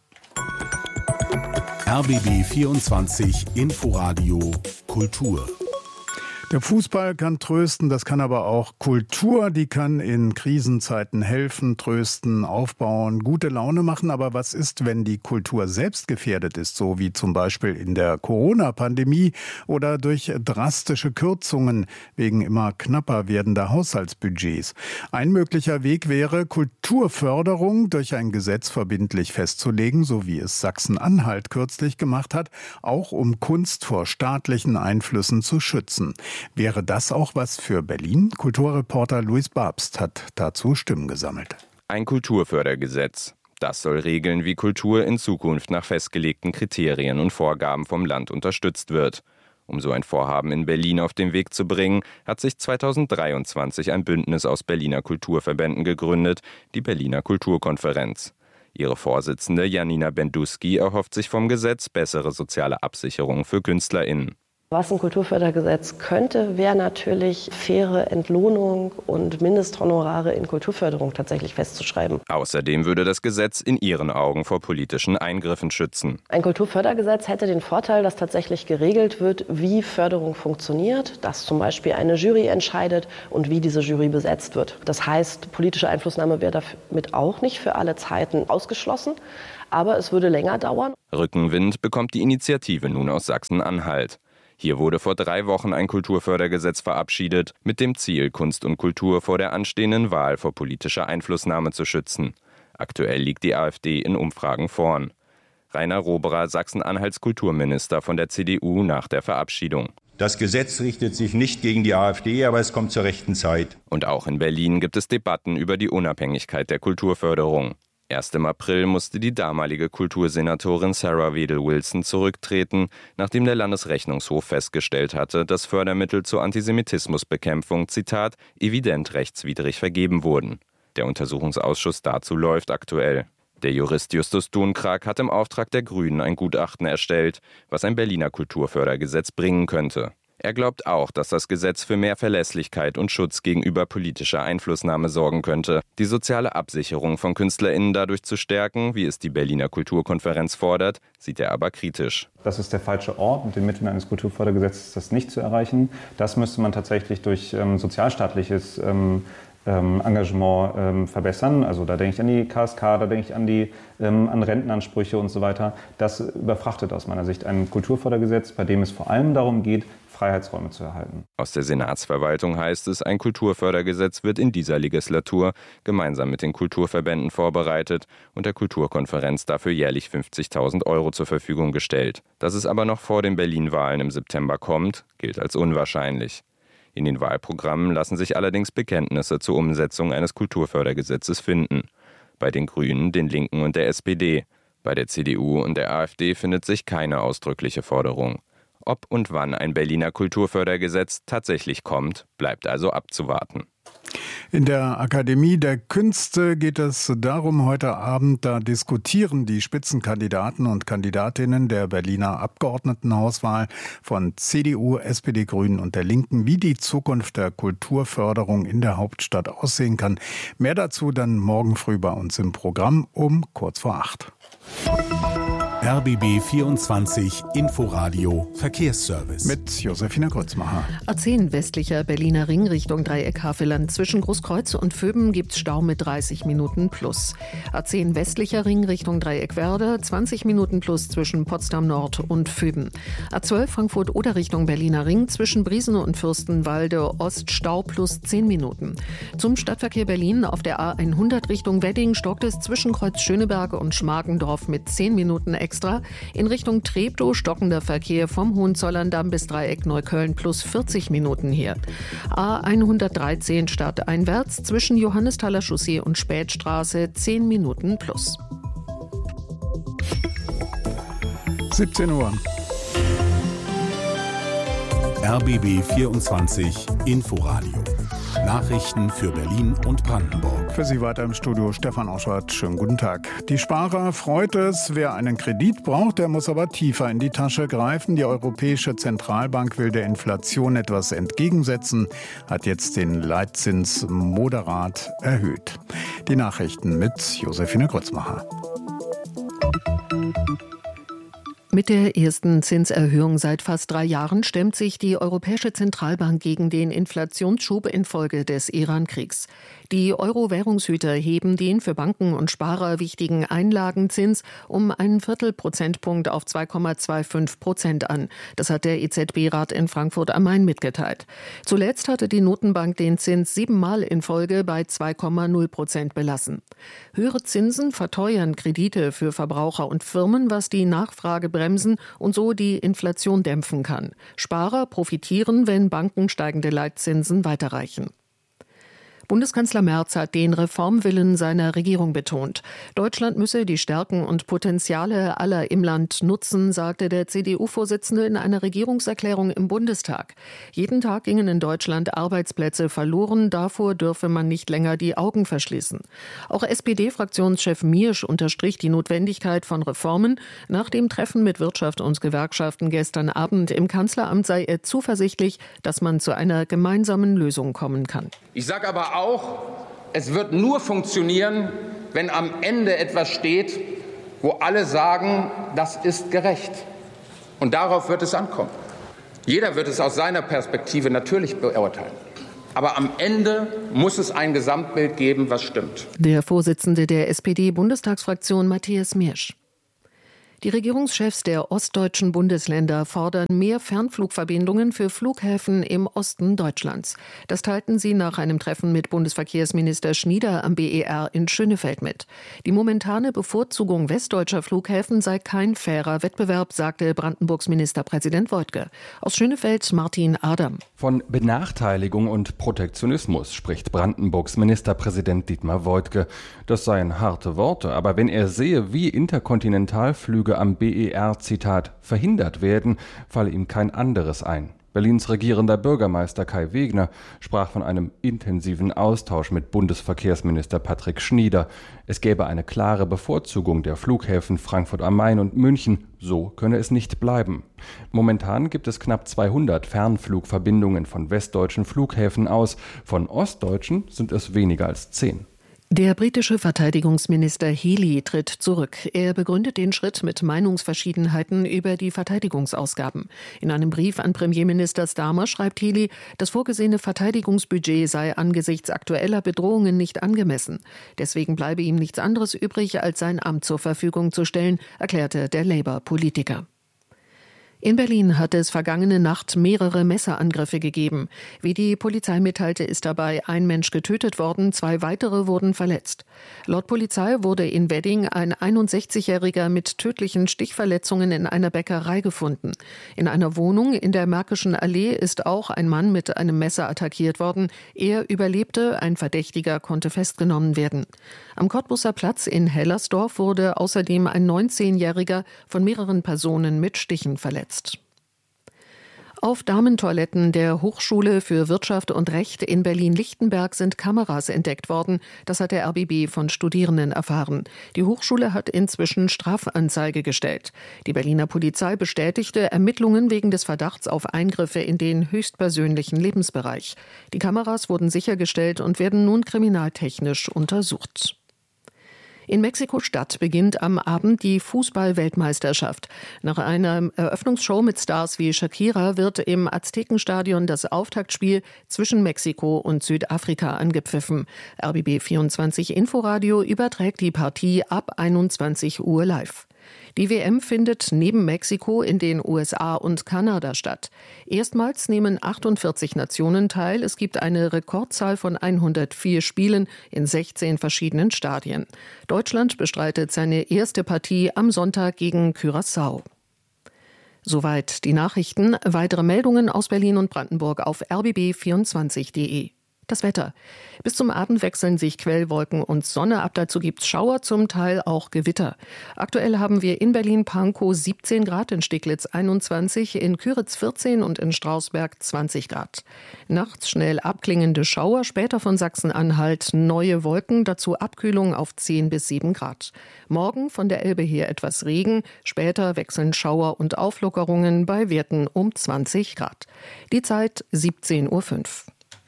R B B vierundzwanzig Inforadio Kultur. Der Fußball kann trösten, das kann aber auch Kultur, die kann in Krisenzeiten helfen, trösten, aufbauen, gute Laune machen. Aber was ist, wenn die Kultur selbst gefährdet ist, so wie zum Beispiel in der Corona-Pandemie oder durch drastische Kürzungen wegen immer knapper werdender Haushaltsbudgets? Ein möglicher Weg wäre, Kulturförderung durch ein Gesetz verbindlich festzulegen, so wie es Sachsen-Anhalt kürzlich gemacht hat, auch um Kunst vor staatlichen Einflüssen zu schützen. Wäre das auch was für Berlin? Kulturreporter Luis Babst hat dazu Stimmen gesammelt. Ein Kulturfördergesetz. Das soll regeln, wie Kultur in Zukunft nach festgelegten Kriterien und Vorgaben vom Land unterstützt wird. Um so ein Vorhaben in Berlin auf den Weg zu bringen, hat sich zweitausenddreiundzwanzig ein Bündnis aus Berliner Kulturverbänden gegründet, die Berliner Kulturkonferenz. Ihre Vorsitzende Janina Benduski erhofft sich vom Gesetz bessere soziale Absicherung für KünstlerInnen. Was ein Kulturfördergesetz könnte, wäre natürlich faire Entlohnung und Mindesthonorare in Kulturförderung tatsächlich festzuschreiben. Außerdem würde das Gesetz in ihren Augen vor politischen Eingriffen schützen. Ein Kulturfördergesetz hätte den Vorteil, dass tatsächlich geregelt wird, wie Förderung funktioniert, dass zum Beispiel eine Jury entscheidet und wie diese Jury besetzt wird. Das heißt, politische Einflussnahme wäre damit auch nicht für alle Zeiten ausgeschlossen, aber es würde länger dauern. Rückenwind bekommt die Initiative nun aus Sachsen-Anhalt. Hier wurde vor drei Wochen ein Kulturfördergesetz verabschiedet, mit dem Ziel, Kunst und Kultur vor der anstehenden Wahl vor politischer Einflussnahme zu schützen. Aktuell liegt die AfD in Umfragen vorn. Rainer Roberer, Sachsen-Anhalts Kulturminister von der C D U nach der Verabschiedung. Das Gesetz richtet sich nicht gegen die AfD, aber es kommt zur rechten Zeit. Und auch in Berlin gibt es Debatten über die Unabhängigkeit der Kulturförderung. Erst im April musste die damalige Kultursenatorin Sarah Wedel-Wilson zurücktreten, nachdem der Landesrechnungshof festgestellt hatte, dass Fördermittel zur Antisemitismusbekämpfung, Zitat, evident rechtswidrig vergeben wurden. Der Untersuchungsausschuss dazu läuft aktuell. Der Jurist Justus Dunkrag hat im Auftrag der Grünen ein Gutachten erstellt, was ein Berliner Kulturfördergesetz bringen könnte. Er glaubt auch, dass das Gesetz für mehr Verlässlichkeit und Schutz gegenüber politischer Einflussnahme sorgen könnte, die soziale Absicherung von KünstlerInnen dadurch zu stärken, wie es die Berliner Kulturkonferenz fordert, sieht er aber kritisch. Das ist der falsche Ort, mit den Mitteln eines Kulturfördergesetzes das nicht zu erreichen. Das müsste man tatsächlich durch ähm, sozialstaatliches ähm, ähm, Engagement ähm, verbessern. Also da denke ich an die K S K, da denke ich an die ähm, an Rentenansprüche und so weiter. Das überfrachtet aus meiner Sicht ein Kulturfördergesetz, bei dem es vor allem darum geht, Freiheitsräume zu erhalten. Aus der Senatsverwaltung heißt es, ein Kulturfördergesetz wird in dieser Legislatur gemeinsam mit den Kulturverbänden vorbereitet und der Kulturkonferenz dafür jährlich fünfzigtausend Euro zur Verfügung gestellt. Dass es aber noch vor den Berlin-Wahlen im September kommt, gilt als unwahrscheinlich. In den Wahlprogrammen lassen sich allerdings Bekenntnisse zur Umsetzung eines Kulturfördergesetzes finden. Bei den Grünen, den Linken und der S P D. Bei der C D U und der AfD findet sich keine ausdrückliche Forderung. Ob und wann ein Berliner Kulturfördergesetz tatsächlich kommt, bleibt also abzuwarten. In der Akademie der Künste geht es darum heute Abend, da diskutieren die Spitzenkandidaten und Kandidatinnen der Berliner Abgeordnetenhauswahl von C D U, S P D, Grünen und der Linken, wie die Zukunft der Kulturförderung in der Hauptstadt aussehen kann. Mehr dazu dann morgen früh bei uns im Programm um kurz vor acht. R B B vierundzwanzig Inforadio Verkehrsservice. Mit Josefina Grützmacher. A zehn westlicher Berliner Ring Richtung Dreieck Havelland. Zwischen Großkreuz und Föben gibt's Stau mit dreißig Minuten plus. A zehn westlicher Ring Richtung Dreieck Werder. zwanzig Minuten plus zwischen Potsdam Nord und Föben. A zwölf Frankfurt oder Richtung Berliner Ring. Zwischen Briesen und Fürstenwalde Ost Stau plus zehn Minuten. Zum Stadtverkehr Berlin auf der A hundert Richtung Wedding stockt es zwischen Kreuz Schöneberg und Schmargendorf mit zehn Minuten extra. In Richtung Treptow stockender Verkehr vom Hohenzollerndamm bis Dreieck Neukölln plus vierzig Minuten hier. A hundertdreizehn stadteinwärts zwischen Johannesthaler Chaussee und Spätstraße zehn Minuten plus. siebzehn Uhr. R B B vierundzwanzig Inforadio. Nachrichten für Berlin und Brandenburg. Für Sie weiter im Studio Stefan Oschwart. Schönen guten Tag. Die Sparer freut es. Wer einen Kredit braucht, der muss aber tiefer in die Tasche greifen. Die Europäische Zentralbank will der Inflation etwas entgegensetzen, hat jetzt den Leitzins moderat erhöht. Die Nachrichten mit Josefine Grützmacher. Mit der ersten Zinserhöhung seit fast drei Jahren stemmt sich die Europäische Zentralbank gegen den Inflationsschub infolge des Iran-Kriegs. Die Euro-Währungshüter heben den für Banken und Sparer wichtigen Einlagenzins um einen Viertelprozentpunkt auf zwei Komma fünfundzwanzig Prozent an. Das hat der E Z B-Rat in Frankfurt am Main mitgeteilt. Zuletzt hatte die Notenbank den Zins siebenmal in Folge bei zwei Komma null Prozent belassen. Höhere Zinsen verteuern Kredite für Verbraucher und Firmen, was die Nachfrage bremsen und so die Inflation dämpfen kann. Sparer profitieren, wenn Banken steigende Leitzinsen weiterreichen. Bundeskanzler Merz hat den Reformwillen seiner Regierung betont. Deutschland müsse die Stärken und Potenziale aller im Land nutzen, sagte der C D U-Vorsitzende in einer Regierungserklärung im Bundestag. Jeden Tag gingen in Deutschland Arbeitsplätze verloren. Davor dürfe man nicht länger die Augen verschließen. Auch S P D-Fraktionschef Miersch unterstrich die Notwendigkeit von Reformen. Nach dem Treffen mit Wirtschaft und Gewerkschaften gestern Abend im Kanzleramt sei er zuversichtlich, dass man zu einer gemeinsamen Lösung kommen kann. Ich sage aber auch, es wird nur funktionieren, wenn am Ende etwas steht, wo alle sagen, das ist gerecht. Und darauf wird es ankommen. Jeder wird es aus seiner Perspektive natürlich beurteilen. Aber am Ende muss es ein Gesamtbild geben, was stimmt. Der Vorsitzende der S P D-Bundestagsfraktion Matthias Miersch. Die Regierungschefs der ostdeutschen Bundesländer fordern mehr Fernflugverbindungen für Flughäfen im Osten Deutschlands. Das teilten sie nach einem Treffen mit Bundesverkehrsminister Schnieder am B E R in Schönefeld mit. Die momentane Bevorzugung westdeutscher Flughäfen sei kein fairer Wettbewerb, sagte Brandenburgs Ministerpräsident Woidke. Aus Schönefeld Martin Adam. Von Benachteiligung und Protektionismus spricht Brandenburgs Ministerpräsident Dietmar Woidke. Das seien harte Worte, aber wenn er sehe, wie Interkontinentalflüge am B E R, Zitat, verhindert werden, falle ihm kein anderes ein. Berlins regierender Bürgermeister Kai Wegner sprach von einem intensiven Austausch mit Bundesverkehrsminister Patrick Schnieder. Es gäbe eine klare Bevorzugung der Flughäfen Frankfurt am Main und München. So könne es nicht bleiben. Momentan gibt es knapp zweihundert Fernflugverbindungen von westdeutschen Flughäfen aus. Von ostdeutschen sind es weniger als zehn. Der britische Verteidigungsminister Healey tritt zurück. Er begründet den Schritt mit Meinungsverschiedenheiten über die Verteidigungsausgaben. In einem Brief an Premierminister Starmer schreibt Healey, das vorgesehene Verteidigungsbudget sei angesichts aktueller Bedrohungen nicht angemessen. Deswegen bleibe ihm nichts anderes übrig, als sein Amt zur Verfügung zu stellen, erklärte der Labour-Politiker. In Berlin hat es vergangene Nacht mehrere Messerangriffe gegeben. Wie die Polizei mitteilte, ist dabei ein Mensch getötet worden, zwei weitere wurden verletzt. Laut Polizei wurde in Wedding ein einundsechzigjähriger mit tödlichen Stichverletzungen in einer Bäckerei gefunden. In einer Wohnung in der Märkischen Allee ist auch ein Mann mit einem Messer attackiert worden. Er überlebte, ein Verdächtiger konnte festgenommen werden. Am Cottbusser Platz in Hellersdorf wurde außerdem ein neunzehnjähriger von mehreren Personen mit Stichen verletzt. Auf Damentoiletten der Hochschule für Wirtschaft und Recht in Berlin-Lichtenberg sind Kameras entdeckt worden. Das hat der R B B von Studierenden erfahren. Die Hochschule hat inzwischen Strafanzeige gestellt. Die Berliner Polizei bestätigte Ermittlungen wegen des Verdachts auf Eingriffe in den höchstpersönlichen Lebensbereich. Die Kameras wurden sichergestellt und werden nun kriminaltechnisch untersucht. In Mexiko-Stadt beginnt am Abend die Fußball-Weltmeisterschaft. Nach einer Eröffnungsshow mit Stars wie Shakira wird im Aztekenstadion das Auftaktspiel zwischen Mexiko und Südafrika angepfiffen. R B B vierundzwanzig Inforadio überträgt die Partie ab einundzwanzig Uhr live. Die W M findet neben Mexiko in den U S A und Kanada statt. Erstmals nehmen achtundvierzig Nationen teil. Es gibt eine Rekordzahl von hundertvier Spielen in sechzehn verschiedenen Stadien. Deutschland bestreitet seine erste Partie am Sonntag gegen Curaçao. Soweit die Nachrichten. Weitere Meldungen aus Berlin und Brandenburg auf r b b vierundzwanzig punkt de. Das Wetter. Bis zum Abend wechseln sich Quellwolken und Sonne ab. Dazu gibt's Schauer, zum Teil auch Gewitter. Aktuell haben wir in Berlin-Pankow siebzehn Grad, in Steglitz einundzwanzig, in Küritz vierzehn und in Strausberg zwanzig Grad. Nachts schnell abklingende Schauer, später von Sachsen-Anhalt neue Wolken, dazu Abkühlung auf zehn bis sieben Grad. Morgen von der Elbe her etwas Regen, später wechseln Schauer und Auflockerungen bei Werten um zwanzig Grad. Die Zeit siebzehn Uhr fünf.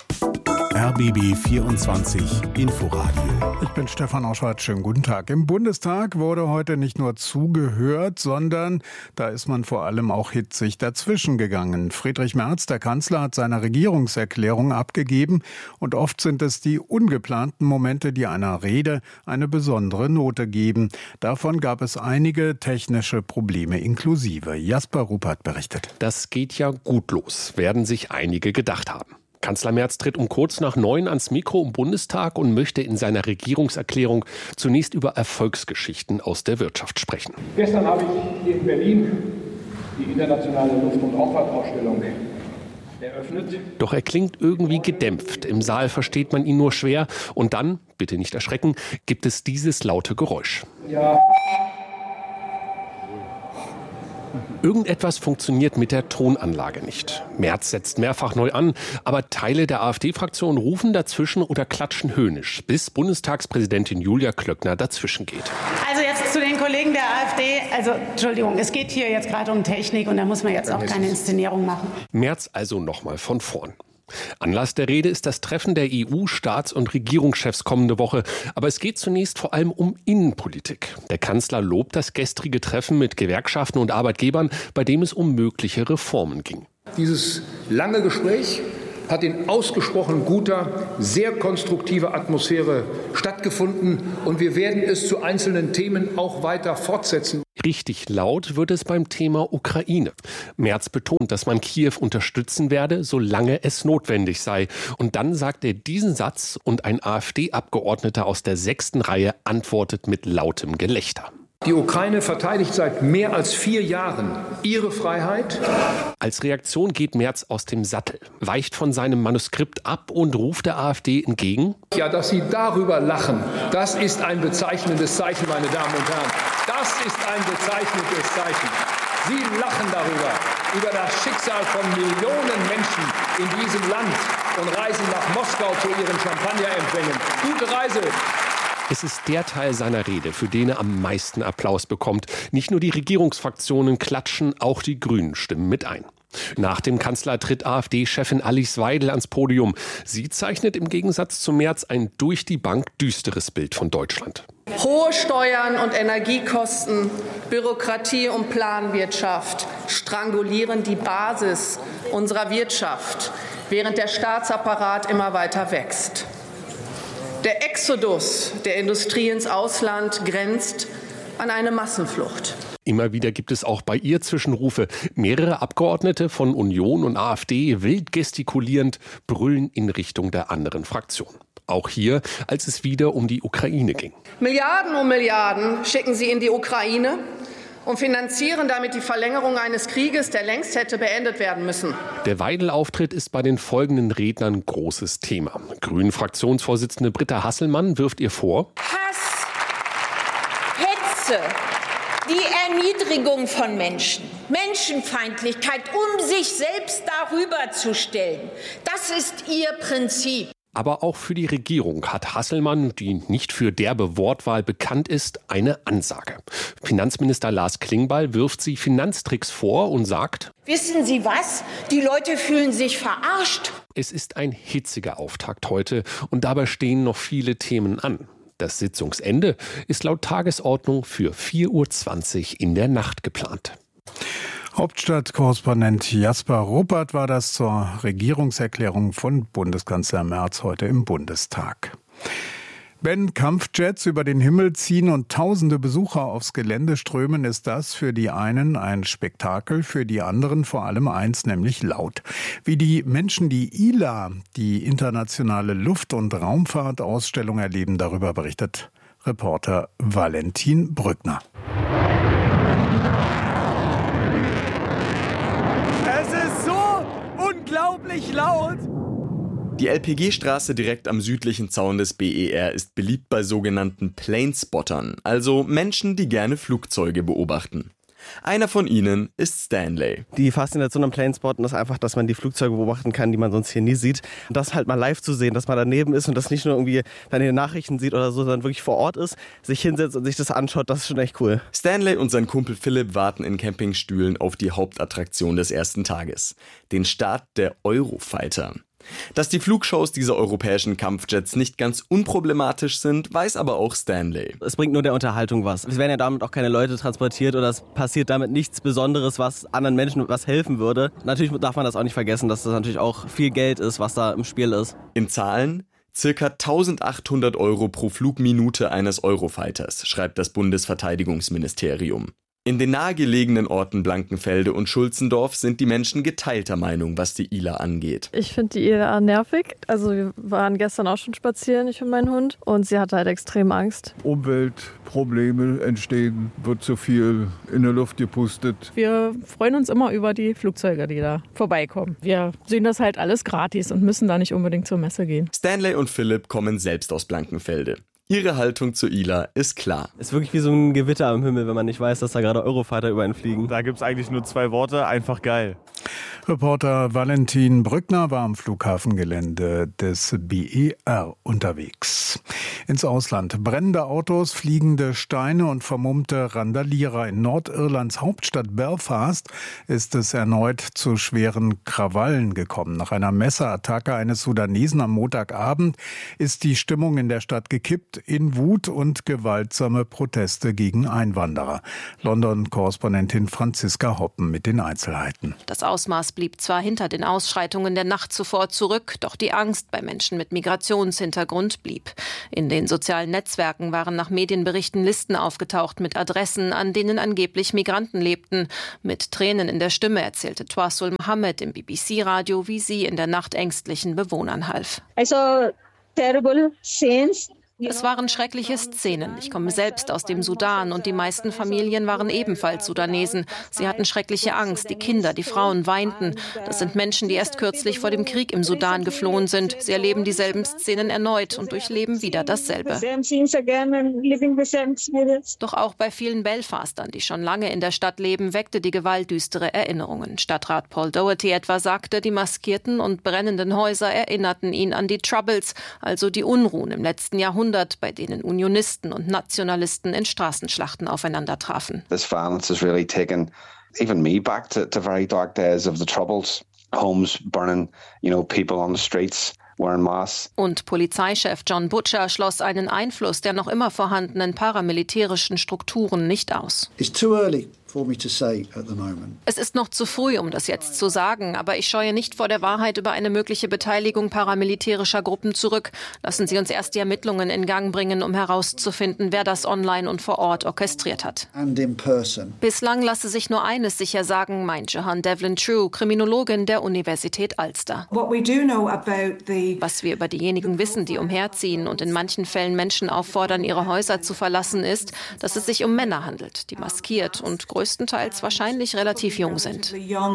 R B B vierundzwanzig Inforadio. Ich bin Stefan Oschwart. Schönen guten Tag. Im Bundestag wurde heute nicht nur zugehört, sondern da ist man vor allem auch hitzig dazwischen gegangen. Friedrich Merz, der Kanzler, hat seine Regierungserklärung abgegeben und oft sind es die ungeplanten Momente, die einer Rede eine besondere Note geben. Davon gab es einige technische Probleme inklusive. Jasper Ruppert berichtet. Das geht ja gut los, werden sich einige gedacht haben. Kanzler Merz tritt um kurz nach neun ans Mikro im Bundestag und möchte in seiner Regierungserklärung zunächst über Erfolgsgeschichten aus der Wirtschaft sprechen. Gestern habe ich hier in Berlin die internationale Luft- und Raumfahrtausstellung Doch er klingt irgendwie gedämpft. Im Saal versteht man ihn nur schwer. Und dann, bitte nicht erschrecken, gibt es dieses laute Geräusch. Ja. Irgendetwas funktioniert mit der Tonanlage nicht. Merz setzt mehrfach neu an, aber Teile der AfD-Fraktion rufen dazwischen oder klatschen höhnisch, bis Bundestagspräsidentin Julia Klöckner dazwischen geht. Also jetzt zu den Kollegen der AfD. Also Entschuldigung, es geht hier jetzt gerade um Technik und da muss man jetzt auch keine Inszenierung machen. Merz also nochmal von vorn. Anlass der Rede ist das Treffen der E U-Staats- und Regierungschefs kommende Woche. Aber es geht zunächst vor allem um Innenpolitik. Der Kanzler lobt das gestrige Treffen mit Gewerkschaften und Arbeitgebern, bei dem es um mögliche Reformen ging. Dieses lange Gespräch hat in ausgesprochen guter, sehr konstruktiver Atmosphäre stattgefunden. Und wir werden es zu einzelnen Themen auch weiter fortsetzen. Richtig laut wird es beim Thema Ukraine. Merz betont, dass man Kiew unterstützen werde, solange es notwendig sei. Und dann sagt er diesen Satz und ein AfD-Abgeordneter aus der sechsten Reihe antwortet mit lautem Gelächter. Die Ukraine verteidigt seit mehr als vier Jahren ihre Freiheit. Als Reaktion geht Merz aus dem Sattel, weicht von seinem Manuskript ab und ruft der AfD entgegen: Ja, dass Sie darüber lachen, das ist ein bezeichnendes Zeichen, meine Damen und Herren. Das ist ein bezeichnendes Zeichen. Sie lachen darüber, über das Schicksal von Millionen Menschen in diesem Land und reisen nach Moskau zu ihren Champagnerempfängen. Gute Reise! Es ist der Teil seiner Rede, für den er am meisten Applaus bekommt. Nicht nur die Regierungsfraktionen klatschen, auch die Grünen stimmen mit ein. Nach dem Kanzler tritt AfD-Chefin Alice Weidel ans Podium. Sie zeichnet im Gegensatz zu Merz ein durch die Bank düsteres Bild von Deutschland. Hohe Steuern und Energiekosten, Bürokratie und Planwirtschaft strangulieren die Basis unserer Wirtschaft, während der Staatsapparat immer weiter wächst. Der Exodus der Industrie ins Ausland grenzt an eine Massenflucht. Immer wieder gibt es auch bei ihr Zwischenrufe. Mehrere Abgeordnete von Union und AfD, wild gestikulierend, brüllen in Richtung der anderen Fraktion. Auch hier, als es wieder um die Ukraine ging. Milliarden um Milliarden schicken sie in die Ukraine und finanzieren damit die Verlängerung eines Krieges, der längst hätte beendet werden müssen. Der Weidel-Auftritt ist bei den folgenden Rednern großes Thema. Grünen-Fraktionsvorsitzende Britta Hasselmann wirft ihr vor: Hass, Hetze, die Erniedrigung von Menschen, Menschenfeindlichkeit, um sich selbst darüber zu stellen. Das ist ihr Prinzip. Aber auch für die Regierung hat Hasselmann, die nicht für derbe Wortwahl bekannt ist, eine Ansage. Finanzminister Lars Klingbeil wirft sie Finanztricks vor und sagt: Wissen Sie was? Die Leute fühlen sich verarscht. Es ist ein hitziger Auftakt heute und dabei stehen noch viele Themen an. Das Sitzungsende ist laut Tagesordnung für vier Uhr zwanzig in der Nacht geplant. Hauptstadtkorrespondent Jasper Ruppert war das zur Regierungserklärung von Bundeskanzler Merz heute im Bundestag. Wenn Kampfjets über den Himmel ziehen und tausende Besucher aufs Gelände strömen, ist das für die einen ein Spektakel, für die anderen vor allem eins, nämlich laut. Wie die Menschen die I L A, die internationale Luft- und Raumfahrtausstellung, erleben, darüber berichtet Reporter Valentin Brückner. Unglaublich laut! Die L P G-Straße direkt am südlichen Zaun des B E R ist beliebt bei sogenannten Planespottern, also Menschen, die gerne Flugzeuge beobachten. Einer von ihnen ist Stanley. Die Faszination am Planespotten ist einfach, dass man die Flugzeuge beobachten kann, die man sonst hier nie sieht. Und das halt mal live zu sehen, dass man daneben ist und das nicht nur irgendwie dann in den Nachrichten sieht oder so, sondern wirklich vor Ort ist, sich hinsetzt und sich das anschaut, das ist schon echt cool. Stanley und sein Kumpel Philipp warten in Campingstühlen auf die Hauptattraktion des ersten Tages, den Start der Eurofighter. Dass die Flugshows dieser europäischen Kampfjets nicht ganz unproblematisch sind, weiß aber auch Stanley. Es bringt nur der Unterhaltung was. Es werden ja damit auch keine Leute transportiert oder es passiert damit nichts Besonderes, was anderen Menschen was helfen würde. Natürlich darf man das auch nicht vergessen, dass das natürlich auch viel Geld ist, was da im Spiel ist. In Zahlen: circa eintausendachthundert Euro pro Flugminute eines Eurofighters, schreibt das Bundesverteidigungsministerium. In den nahegelegenen Orten Blankenfelde und Schulzendorf sind die Menschen geteilter Meinung, was die Isla angeht. Ich finde die Isla nervig. Also wir waren gestern auch schon spazieren, ich und mein Hund. Und sie hatte halt extrem Angst. Umweltprobleme entstehen, wird zu viel in der Luft gepustet. Wir freuen uns immer über die Flugzeuge, die da vorbeikommen. Wir sehen das halt alles gratis und müssen da nicht unbedingt zur Messe gehen. Stanley und Philipp kommen selbst aus Blankenfelde. Ihre Haltung zur Isla ist klar. Es ist wirklich wie so ein Gewitter am Himmel, wenn man nicht weiß, dass da gerade Eurofighter über einen fliegen. Da gibt es eigentlich nur zwei Worte, einfach geil. Reporter Valentin Brückner war am Flughafengelände des B E R unterwegs. Ins Ausland. Brennende Autos, fliegende Steine und vermummte Randalierer. In Nordirlands Hauptstadt Belfast ist es erneut zu schweren Krawallen gekommen. Nach einer Messerattacke eines Sudanesen am Montagabend ist die Stimmung in der Stadt gekippt in Wut und gewaltsame Proteste gegen Einwanderer. London-Korrespondentin Franziska Hoppen mit den Einzelheiten. Das Ausmaß blieb zwar hinter den Ausschreitungen der Nacht zuvor zurück, doch die Angst bei Menschen mit Migrationshintergrund blieb. In den sozialen Netzwerken waren nach Medienberichten Listen aufgetaucht mit Adressen, an denen angeblich Migranten lebten. Mit Tränen in der Stimme erzählte Twasul Mohammed im B B C-Radio, wie sie in der Nacht ängstlichen Bewohnern half. I saw terrible scenes. Es waren schreckliche Szenen. Ich komme selbst aus dem Sudan und die meisten Familien waren ebenfalls Sudanesen. Sie hatten schreckliche Angst. Die Kinder, die Frauen weinten. Das sind Menschen, die erst kürzlich vor dem Krieg im Sudan geflohen sind. Sie erleben dieselben Szenen erneut und durchleben wieder dasselbe. Doch auch bei vielen Belfastern, die schon lange in der Stadt leben, weckte die Gewalt düstere Erinnerungen. Stadtrat Paul Doherty etwa sagte, die maskierten und brennenden Häuser erinnerten ihn an die Troubles, also die Unruhen im letzten Jahrhundert, bei denen Unionisten und Nationalisten in Straßenschlachten aufeinander trafen. This violence has really taken even me back to, to very dark days of the Troubles, homes burning, you know, people on the streets. Und Polizeichef John Butcher schloss einen Einfluss der noch immer vorhandenen paramilitärischen Strukturen nicht aus. It's too early for me to say at the moment. Es ist noch zu früh, um das jetzt zu sagen, aber ich scheue nicht vor der Wahrheit über eine mögliche Beteiligung paramilitärischer Gruppen zurück. Lassen Sie uns erst die Ermittlungen in Gang bringen, um herauszufinden, wer das online und vor Ort orchestriert hat. And in person. Bislang lasse sich nur eines sicher sagen, meint Jehan Devlin True, Kriminologin der Universität Ulster. What we do know about the Was wir über diejenigen wissen, die umherziehen und in manchen Fällen Menschen auffordern, ihre Häuser zu verlassen, ist, dass es sich um Männer handelt, die maskiert und größtenteils wahrscheinlich relativ jung sind.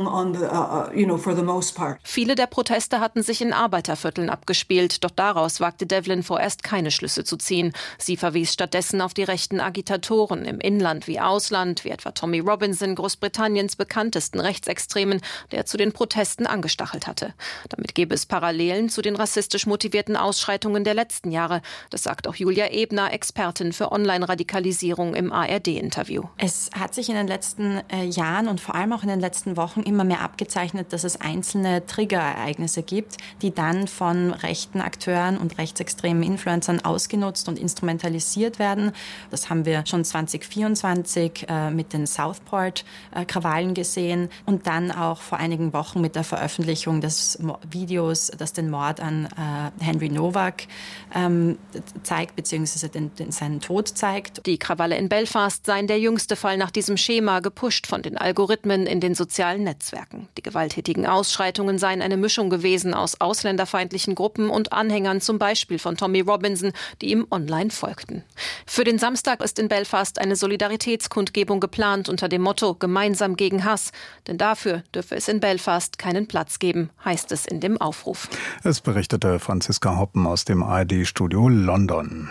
Viele der Proteste hatten sich in Arbeitervierteln abgespielt, doch daraus wagte Devlin vorerst keine Schlüsse zu ziehen. Sie verwies stattdessen auf die rechten Agitatoren im Inland wie Ausland, wie etwa Tommy Robinson, Großbritanniens bekanntesten Rechtsextremen, der zu den Protesten angestachelt hatte. Damit gäbe es Parallelen zu den rassistisch motivierten Ausschreitungen der letzten Jahre. Das sagt auch Julia Ebner, Expertin für Online-Radikalisierung im A R D-Interview. Es hat sich in den letzten äh, Jahren und vor allem auch in den letzten Wochen immer mehr abgezeichnet, dass es einzelne Triggerereignisse gibt, die dann von rechten Akteuren und rechtsextremen Influencern ausgenutzt und instrumentalisiert werden. Das haben wir schon zwanzig vierundzwanzig äh, mit den Southport-Krawallen äh, gesehen und dann auch vor einigen Wochen mit der Veröffentlichung des Mo- Videos, das den Mord an äh, Henry Nowak ähm, zeigt, beziehungsweise den, den, seinen Tod zeigt. Die Krawalle in Belfast seien der jüngste Fall nach diesem Schema, gepusht von den Algorithmen in den sozialen Netzwerken. Die gewalttätigen Ausschreitungen seien eine Mischung gewesen aus ausländerfeindlichen Gruppen und Anhängern, zum Beispiel von Tommy Robinson, die ihm online folgten. Für den Samstag ist in Belfast eine Solidaritätskundgebung geplant unter dem Motto Gemeinsam gegen Hass. Denn dafür dürfe es in Belfast keinen Platz geben, heißt es in dem Aufruf. Es berichtete Franziska Hoppen aus dem A R D-Studio London.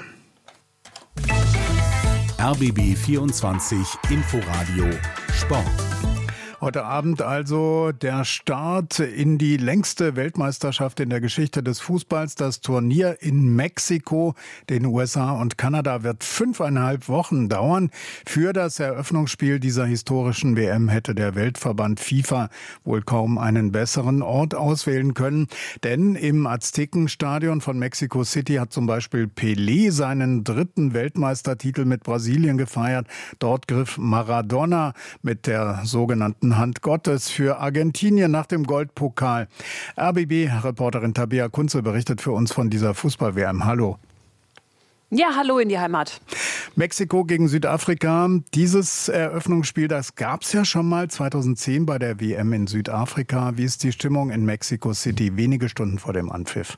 R B B vierundzwanzig Inforadio Sport. Heute Abend also der Start in die längste Weltmeisterschaft in der Geschichte des Fußballs. Das Turnier in Mexiko, den U S A und Kanada wird fünfeinhalb Wochen dauern. Für das Eröffnungsspiel dieser historischen W M hätte der Weltverband FIFA wohl kaum einen besseren Ort auswählen können. Denn im Aztekenstadion von Mexico City hat zum Beispiel Pelé seinen dritten Weltmeistertitel mit Brasilien gefeiert. Dort griff Maradona mit der sogenannten Hand Gottes für Argentinien nach dem Goldpokal. R B B-Reporterin Tabea Kunze berichtet für uns von dieser Fußball-W M. Hallo. Ja, hallo in die Heimat. Mexiko gegen Südafrika. Dieses Eröffnungsspiel, das gab es ja schon mal zweitausendzehn bei der W M in Südafrika. Wie ist die Stimmung in Mexico City wenige Stunden vor dem Anpfiff?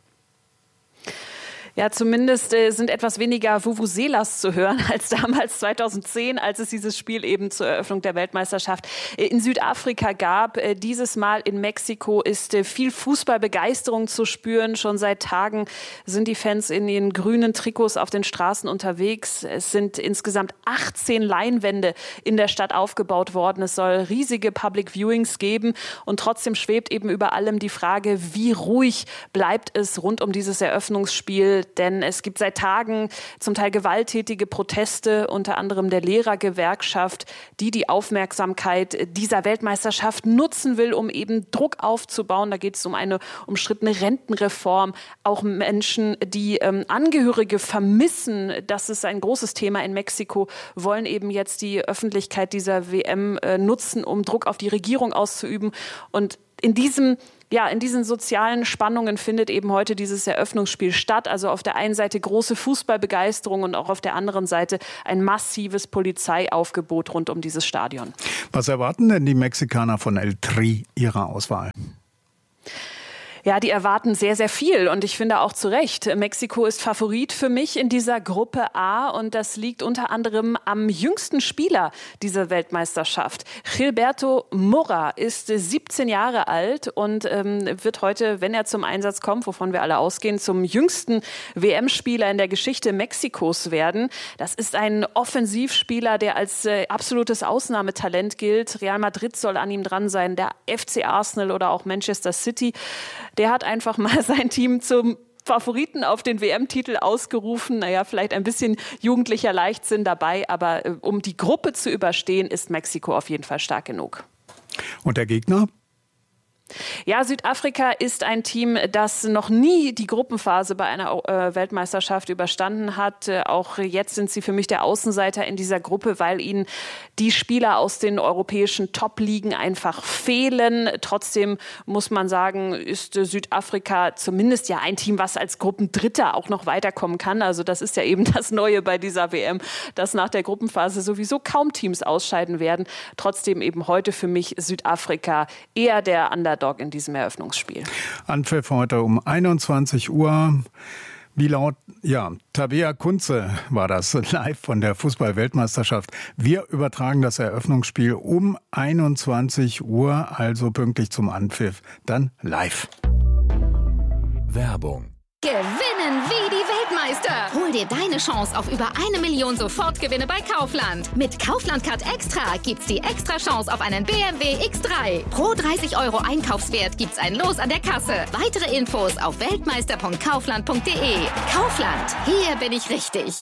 Ja, zumindest äh, sind etwas weniger Vuvuzelas zu hören als damals zweitausendzehn, als es dieses Spiel eben zur Eröffnung der Weltmeisterschaft äh, in Südafrika gab. Äh, dieses Mal in Mexiko ist äh, viel Fußballbegeisterung zu spüren. Schon seit Tagen sind die Fans in ihren grünen Trikots auf den Straßen unterwegs. Es sind insgesamt achtzehn Leinwände in der Stadt aufgebaut worden. Es soll riesige Public Viewings geben und trotzdem schwebt eben über allem die Frage, wie ruhig bleibt es rund um dieses Eröffnungsspiel. Denn es gibt seit Tagen zum Teil gewalttätige Proteste, unter anderem der Lehrergewerkschaft, die die Aufmerksamkeit dieser Weltmeisterschaft nutzen will, um eben Druck aufzubauen. Da geht es um eine umstrittene Rentenreform. Auch Menschen, die ähm, Angehörige vermissen, das ist ein großes Thema in Mexiko, wollen eben jetzt die Öffentlichkeit dieser W M äh, nutzen, um Druck auf die Regierung auszuüben. Und in diesem Ja, in diesen sozialen Spannungen findet eben heute dieses Eröffnungsspiel statt. Also auf der einen Seite große Fußballbegeisterung und auch auf der anderen Seite ein massives Polizeiaufgebot rund um dieses Stadion. Was erwarten denn die Mexikaner von El Tri ihrer Auswahl? Ja, die erwarten sehr, sehr viel und ich finde auch zu Recht. Mexiko ist Favorit für mich in dieser Gruppe A und das liegt unter anderem am jüngsten Spieler dieser Weltmeisterschaft. Gilberto Murra ist siebzehn Jahre alt und ähm, wird heute, wenn er zum Einsatz kommt, wovon wir alle ausgehen, zum jüngsten W M-Spieler in der Geschichte Mexikos werden. Das ist ein Offensivspieler, der als äh, absolutes Ausnahmetalent gilt. Real Madrid soll an ihm dran sein, der F C Arsenal oder auch Manchester City. Der hat einfach mal sein Team zum Favoriten auf den W M-Titel ausgerufen. Naja, vielleicht ein bisschen jugendlicher Leichtsinn dabei, aber äh, um die Gruppe zu überstehen, ist Mexiko auf jeden Fall stark genug. Und der Gegner? Ja, Südafrika ist ein Team, das noch nie die Gruppenphase bei einer äh, Weltmeisterschaft überstanden hat. Äh, auch jetzt sind sie für mich der Außenseiter in dieser Gruppe, weil ihnen die Spieler aus den europäischen Top-Ligen einfach fehlen. Trotzdem muss man sagen, ist äh, Südafrika zumindest ja ein Team, was als Gruppendritter auch noch weiterkommen kann. Also das ist ja eben das Neue bei dieser W M, dass nach der Gruppenphase sowieso kaum Teams ausscheiden werden. Trotzdem eben heute für mich Südafrika eher der Underdog in diesem Eröffnungsspiel. Anpfiff heute um einundzwanzig Uhr. Wie laut, ja, Tabea Kunze war das live von der Fußball-Weltmeisterschaft. Wir übertragen das Eröffnungsspiel um einundzwanzig Uhr, also pünktlich zum Anpfiff, dann live. Werbung. Gewinnen wie die Weltmeister. Hol dir deine Chance auf über eine Million Sofortgewinne bei Kaufland. Mit Kaufland Card Extra gibt's die extra Chance auf einen B M W X drei. Pro dreißig Euro Einkaufswert gibt's ein Los an der Kasse. Weitere Infos auf weltmeister punkt kaufland punkt de. Kaufland, hier bin ich richtig.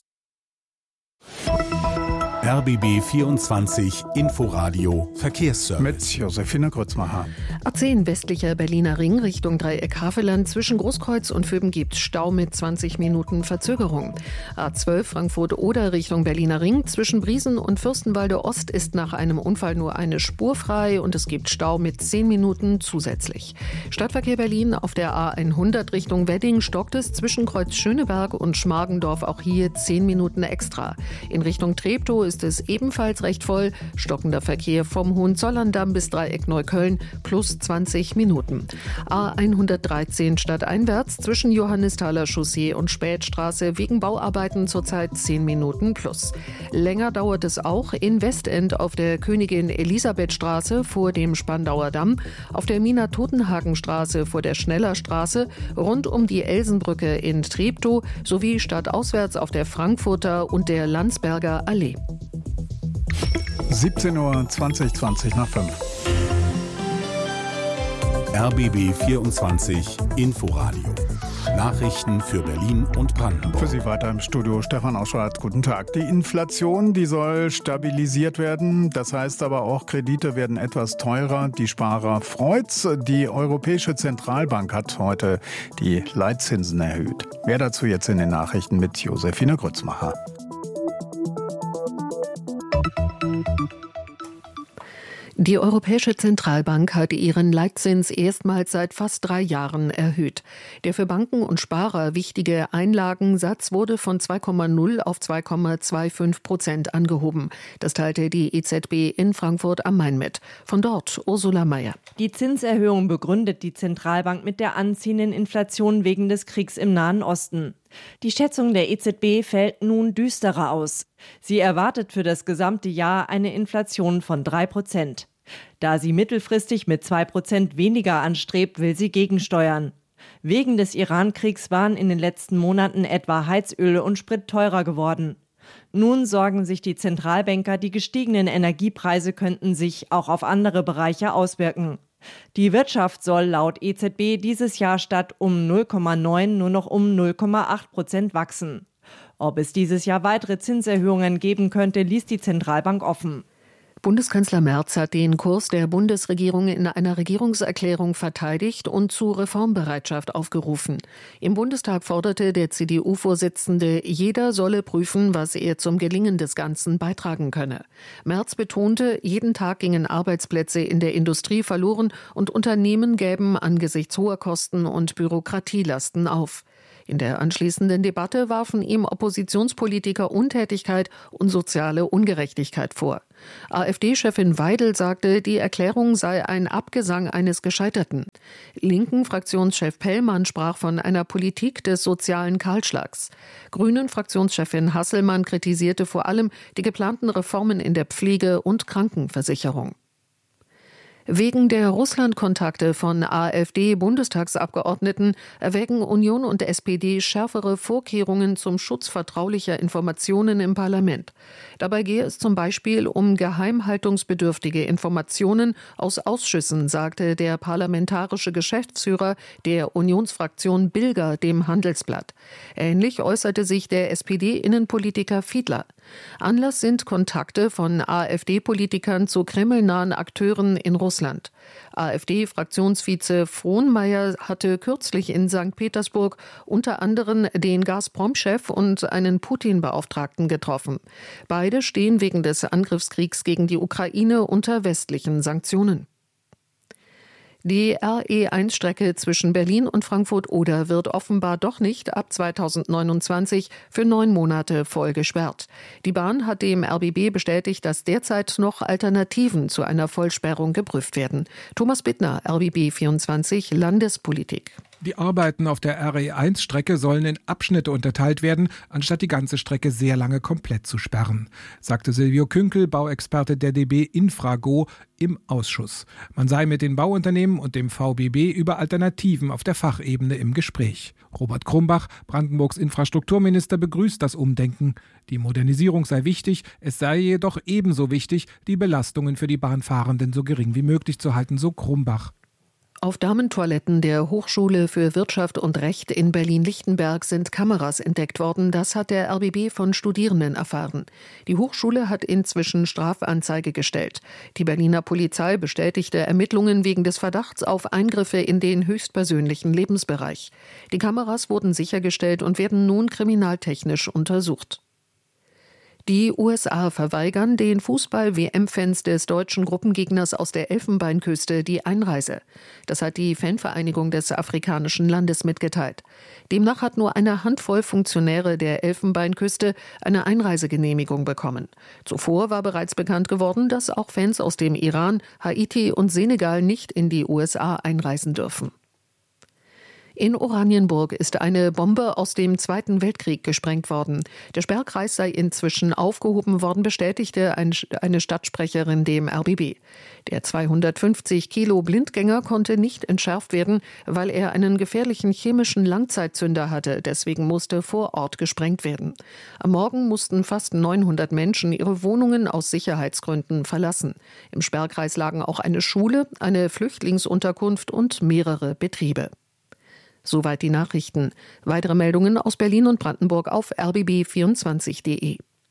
R B B vierundzwanzig Inforadio Verkehrsservice. Mit Josephine Grützmacher. A zehn westlicher Berliner Ring Richtung Dreieck Havelland. Zwischen Großkreuz und Föben gibt Stau mit zwanzig Minuten Verzögerung. A zwölf Frankfurt-Oder Richtung Berliner Ring. Zwischen Briesen und Fürstenwalde Ost ist nach einem Unfall nur eine Spur frei und es gibt Stau mit zehn Minuten zusätzlich. Stadtverkehr Berlin auf der A hundert Richtung Wedding stockt es zwischen Kreuz Schöneberg und Schmargendorf auch hier zehn Minuten extra. In Richtung Treptow ist es ebenfalls recht voll. Stockender Verkehr vom Hohenzollerndamm bis Dreieck Neukölln plus zwanzig Minuten. A hundertdreizehn stadteinwärts zwischen Johannisthaler Chaussee und Spätstraße wegen Bauarbeiten zurzeit zehn Minuten plus. Länger dauert es auch in Westend auf der Königin-Elisabeth-Straße vor dem Spandauer Damm, auf der Mina-Totenhagen-Straße vor der Schnellerstraße, rund um die Elsenbrücke in Treptow sowie stadtauswärts auf der Frankfurter und der Landsberger Allee. siebzehn Uhr zwanzig, zwanzig nach fünf. R B B vierundzwanzig Inforadio. Nachrichten für Berlin und Brandenburg. Für Sie weiter im Studio Stefan Auschwart. Guten Tag. Die Inflation, die soll stabilisiert werden. Das heißt aber auch, Kredite werden etwas teurer. Die Sparer freut's. Die Europäische Zentralbank hat heute die Leitzinsen erhöht. Mehr dazu jetzt in den Nachrichten mit Josephine Grützmacher. Die Europäische Zentralbank hat ihren Leitzins erstmals seit fast drei Jahren erhöht. Der für Banken und Sparer wichtige Einlagensatz wurde von zwei Komma null auf zwei Komma fünfundzwanzig Prozent angehoben. Das teilte die E Z B in Frankfurt am Main mit. Von dort Ursula Mayer. Die Zinserhöhung begründet die Zentralbank mit der anziehenden Inflation wegen des Kriegs im Nahen Osten. Die Schätzung der E Z B fällt nun düsterer aus. Sie erwartet für das gesamte Jahr eine Inflation von drei Prozent. Da sie mittelfristig mit zwei Prozent weniger anstrebt, will sie gegensteuern. Wegen des Iran-Kriegs waren in den letzten Monaten etwa Heizöl und Sprit teurer geworden. Nun sorgen sich die Zentralbanker, die gestiegenen Energiepreise könnten sich auch auf andere Bereiche auswirken. Die Wirtschaft soll laut E Z B dieses Jahr statt um null Komma neun nur noch um null Komma acht Prozent wachsen. Ob es dieses Jahr weitere Zinserhöhungen geben könnte, ließ die Zentralbank offen. Bundeskanzler Merz hat den Kurs der Bundesregierung in einer Regierungserklärung verteidigt und zu Reformbereitschaft aufgerufen. Im Bundestag forderte der C D U-Vorsitzende, jeder solle prüfen, was er zum Gelingen des Ganzen beitragen könne. Merz betonte, jeden Tag gingen Arbeitsplätze in der Industrie verloren und Unternehmen gäben angesichts hoher Kosten und Bürokratielasten auf. In der anschließenden Debatte warfen ihm Oppositionspolitiker Untätigkeit und soziale Ungerechtigkeit vor. AfD-Chefin Weidel sagte, die Erklärung sei ein Abgesang eines Gescheiterten. Linken-Fraktionschef Pellmann sprach von einer Politik des sozialen Kahlschlags. Grünen-Fraktionschefin Hasselmann kritisierte vor allem die geplanten Reformen in der Pflege- und Krankenversicherung. Wegen der Russland-Kontakte von AfD-Bundestagsabgeordneten erwägen Union und S P D schärfere Vorkehrungen zum Schutz vertraulicher Informationen im Parlament. Dabei gehe es zum Beispiel um geheimhaltungsbedürftige Informationen aus Ausschüssen, sagte der parlamentarische Geschäftsführer der Unionsfraktion Bilger dem Handelsblatt. Ähnlich äußerte sich der S P D-Innenpolitiker Fiedler. Anlass sind Kontakte von AfD-Politikern zu kremlnahen Akteuren in Russland. AfD-Fraktionsvize Frohnmeier hatte kürzlich in Sankt Petersburg unter anderem den Gazprom-Chef und einen Putin-Beauftragten getroffen. Beide stehen wegen des Angriffskriegs gegen die Ukraine unter westlichen Sanktionen. Die R E eins Strecke zwischen Berlin und Frankfurt-Oder wird offenbar doch nicht ab zweitausendneunundzwanzig für neun Monate voll gesperrt. Die Bahn hat dem R B B bestätigt, dass derzeit noch Alternativen zu einer Vollsperrung geprüft werden. Thomas Bittner, R B B vierundzwanzig, Landespolitik. Die Arbeiten auf der R E eins Strecke sollen in Abschnitte unterteilt werden, anstatt die ganze Strecke sehr lange komplett zu sperren, sagte Silvio Künkel, Bauexperte der D B Infrago, im Ausschuss. Man sei mit den Bauunternehmen und dem V B B über Alternativen auf der Fachebene im Gespräch. Robert Krumbach, Brandenburgs Infrastrukturminister, begrüßt das Umdenken. Die Modernisierung sei wichtig, es sei jedoch ebenso wichtig, die Belastungen für die Bahnfahrenden so gering wie möglich zu halten, so Krumbach. Auf Damentoiletten der Hochschule für Wirtschaft und Recht in Berlin-Lichtenberg sind Kameras entdeckt worden. Das hat der R B B von Studierenden erfahren. Die Hochschule hat inzwischen Strafanzeige gestellt. Die Berliner Polizei bestätigte Ermittlungen wegen des Verdachts auf Eingriffe in den höchstpersönlichen Lebensbereich. Die Kameras wurden sichergestellt und werden nun kriminaltechnisch untersucht. Die U S A verweigern den Fußball-W M-Fans des deutschen Gruppengegners aus der Elfenbeinküste die Einreise. Das hat die Fanvereinigung des afrikanischen Landes mitgeteilt. Demnach hat nur eine Handvoll Funktionäre der Elfenbeinküste eine Einreisegenehmigung bekommen. Zuvor war bereits bekannt geworden, dass auch Fans aus dem Iran, Haiti und Senegal nicht in die U S A einreisen dürfen. In Oranienburg ist eine Bombe aus dem Zweiten Weltkrieg gesprengt worden. Der Sperrkreis sei inzwischen aufgehoben worden, bestätigte eine Stadtsprecherin dem R B B. Der zweihundertfünfzig Kilo Blindgänger konnte nicht entschärft werden, weil er einen gefährlichen chemischen Langzeitzünder hatte. Deswegen musste vor Ort gesprengt werden. Am Morgen mussten fast neunhundert Menschen ihre Wohnungen aus Sicherheitsgründen verlassen. Im Sperrkreis lagen auch eine Schule, eine Flüchtlingsunterkunft und mehrere Betriebe. Soweit die Nachrichten. Weitere Meldungen aus Berlin und Brandenburg auf r b b vierundzwanzig punkt d e.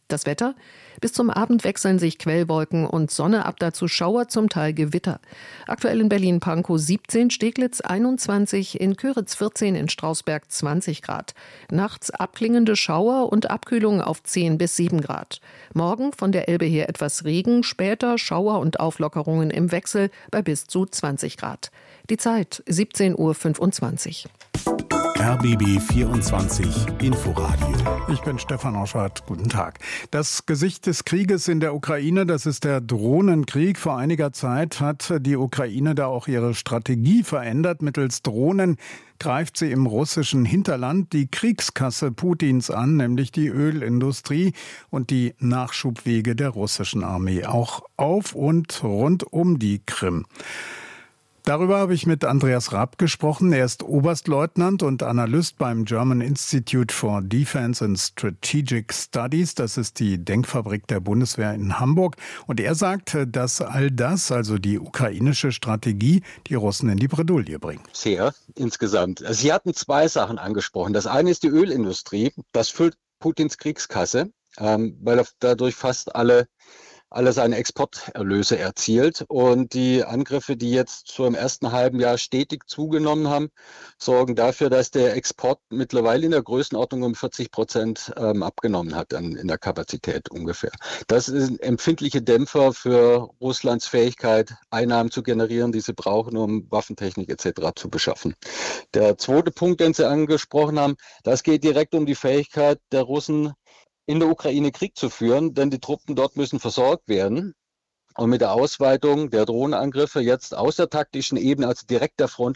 Das Wetter? Bis zum Abend wechseln sich Quellwolken und Sonne ab, dazu Schauer, zum Teil Gewitter. Aktuell in Berlin-Pankow siebzehn, Steglitz einundzwanzig, in Köritz vierzehn, in Strausberg zwanzig Grad. Nachts abklingende Schauer und Abkühlung auf zehn bis sieben Grad. Morgen von der Elbe her etwas Regen, später Schauer und Auflockerungen im Wechsel bei bis zu zwanzig Grad. Die Zeit siebzehn Uhr fünfundzwanzig. R B B vierundzwanzig Inforadio. Ich bin Stefan Oschwart. Guten Tag. Das Gesicht des Krieges in der Ukraine, das ist der Drohnenkrieg. Vor einiger Zeit hat die Ukraine da auch ihre Strategie verändert. Mittels Drohnen greift sie im russischen Hinterland die Kriegskasse Putins an, nämlich die Ölindustrie und die Nachschubwege der russischen Armee, auch auf und rund um die Krim. Darüber habe ich mit Andreas Rapp gesprochen. Er ist Oberstleutnant und Analyst beim German Institute for Defense and Strategic Studies. Das ist die Denkfabrik der Bundeswehr in Hamburg. Und er sagt, dass all das, also die ukrainische Strategie, die Russen in die Bredouille bringt. Sehr, insgesamt. Also Sie hatten zwei Sachen angesprochen. Das eine ist die Ölindustrie. Das füllt Putins Kriegskasse, ähm, weil er dadurch fast alle alle seine Exporterlöse erzielt. Und die Angriffe, die jetzt so im ersten halben Jahr stetig zugenommen haben, sorgen dafür, dass der Export mittlerweile in der Größenordnung um vierzig Prozent ähm, abgenommen hat an, in der Kapazität ungefähr. Das sind empfindliche Dämpfer für Russlands Fähigkeit, Einnahmen zu generieren, die sie brauchen, um Waffentechnik et cetera zu beschaffen. Der zweite Punkt, den Sie angesprochen haben, das geht direkt um die Fähigkeit der Russen, in der Ukraine Krieg zu führen, denn die Truppen dort müssen versorgt werden. Und mit der Ausweitung der Drohnenangriffe jetzt aus der taktischen Ebene, also direkt der Front,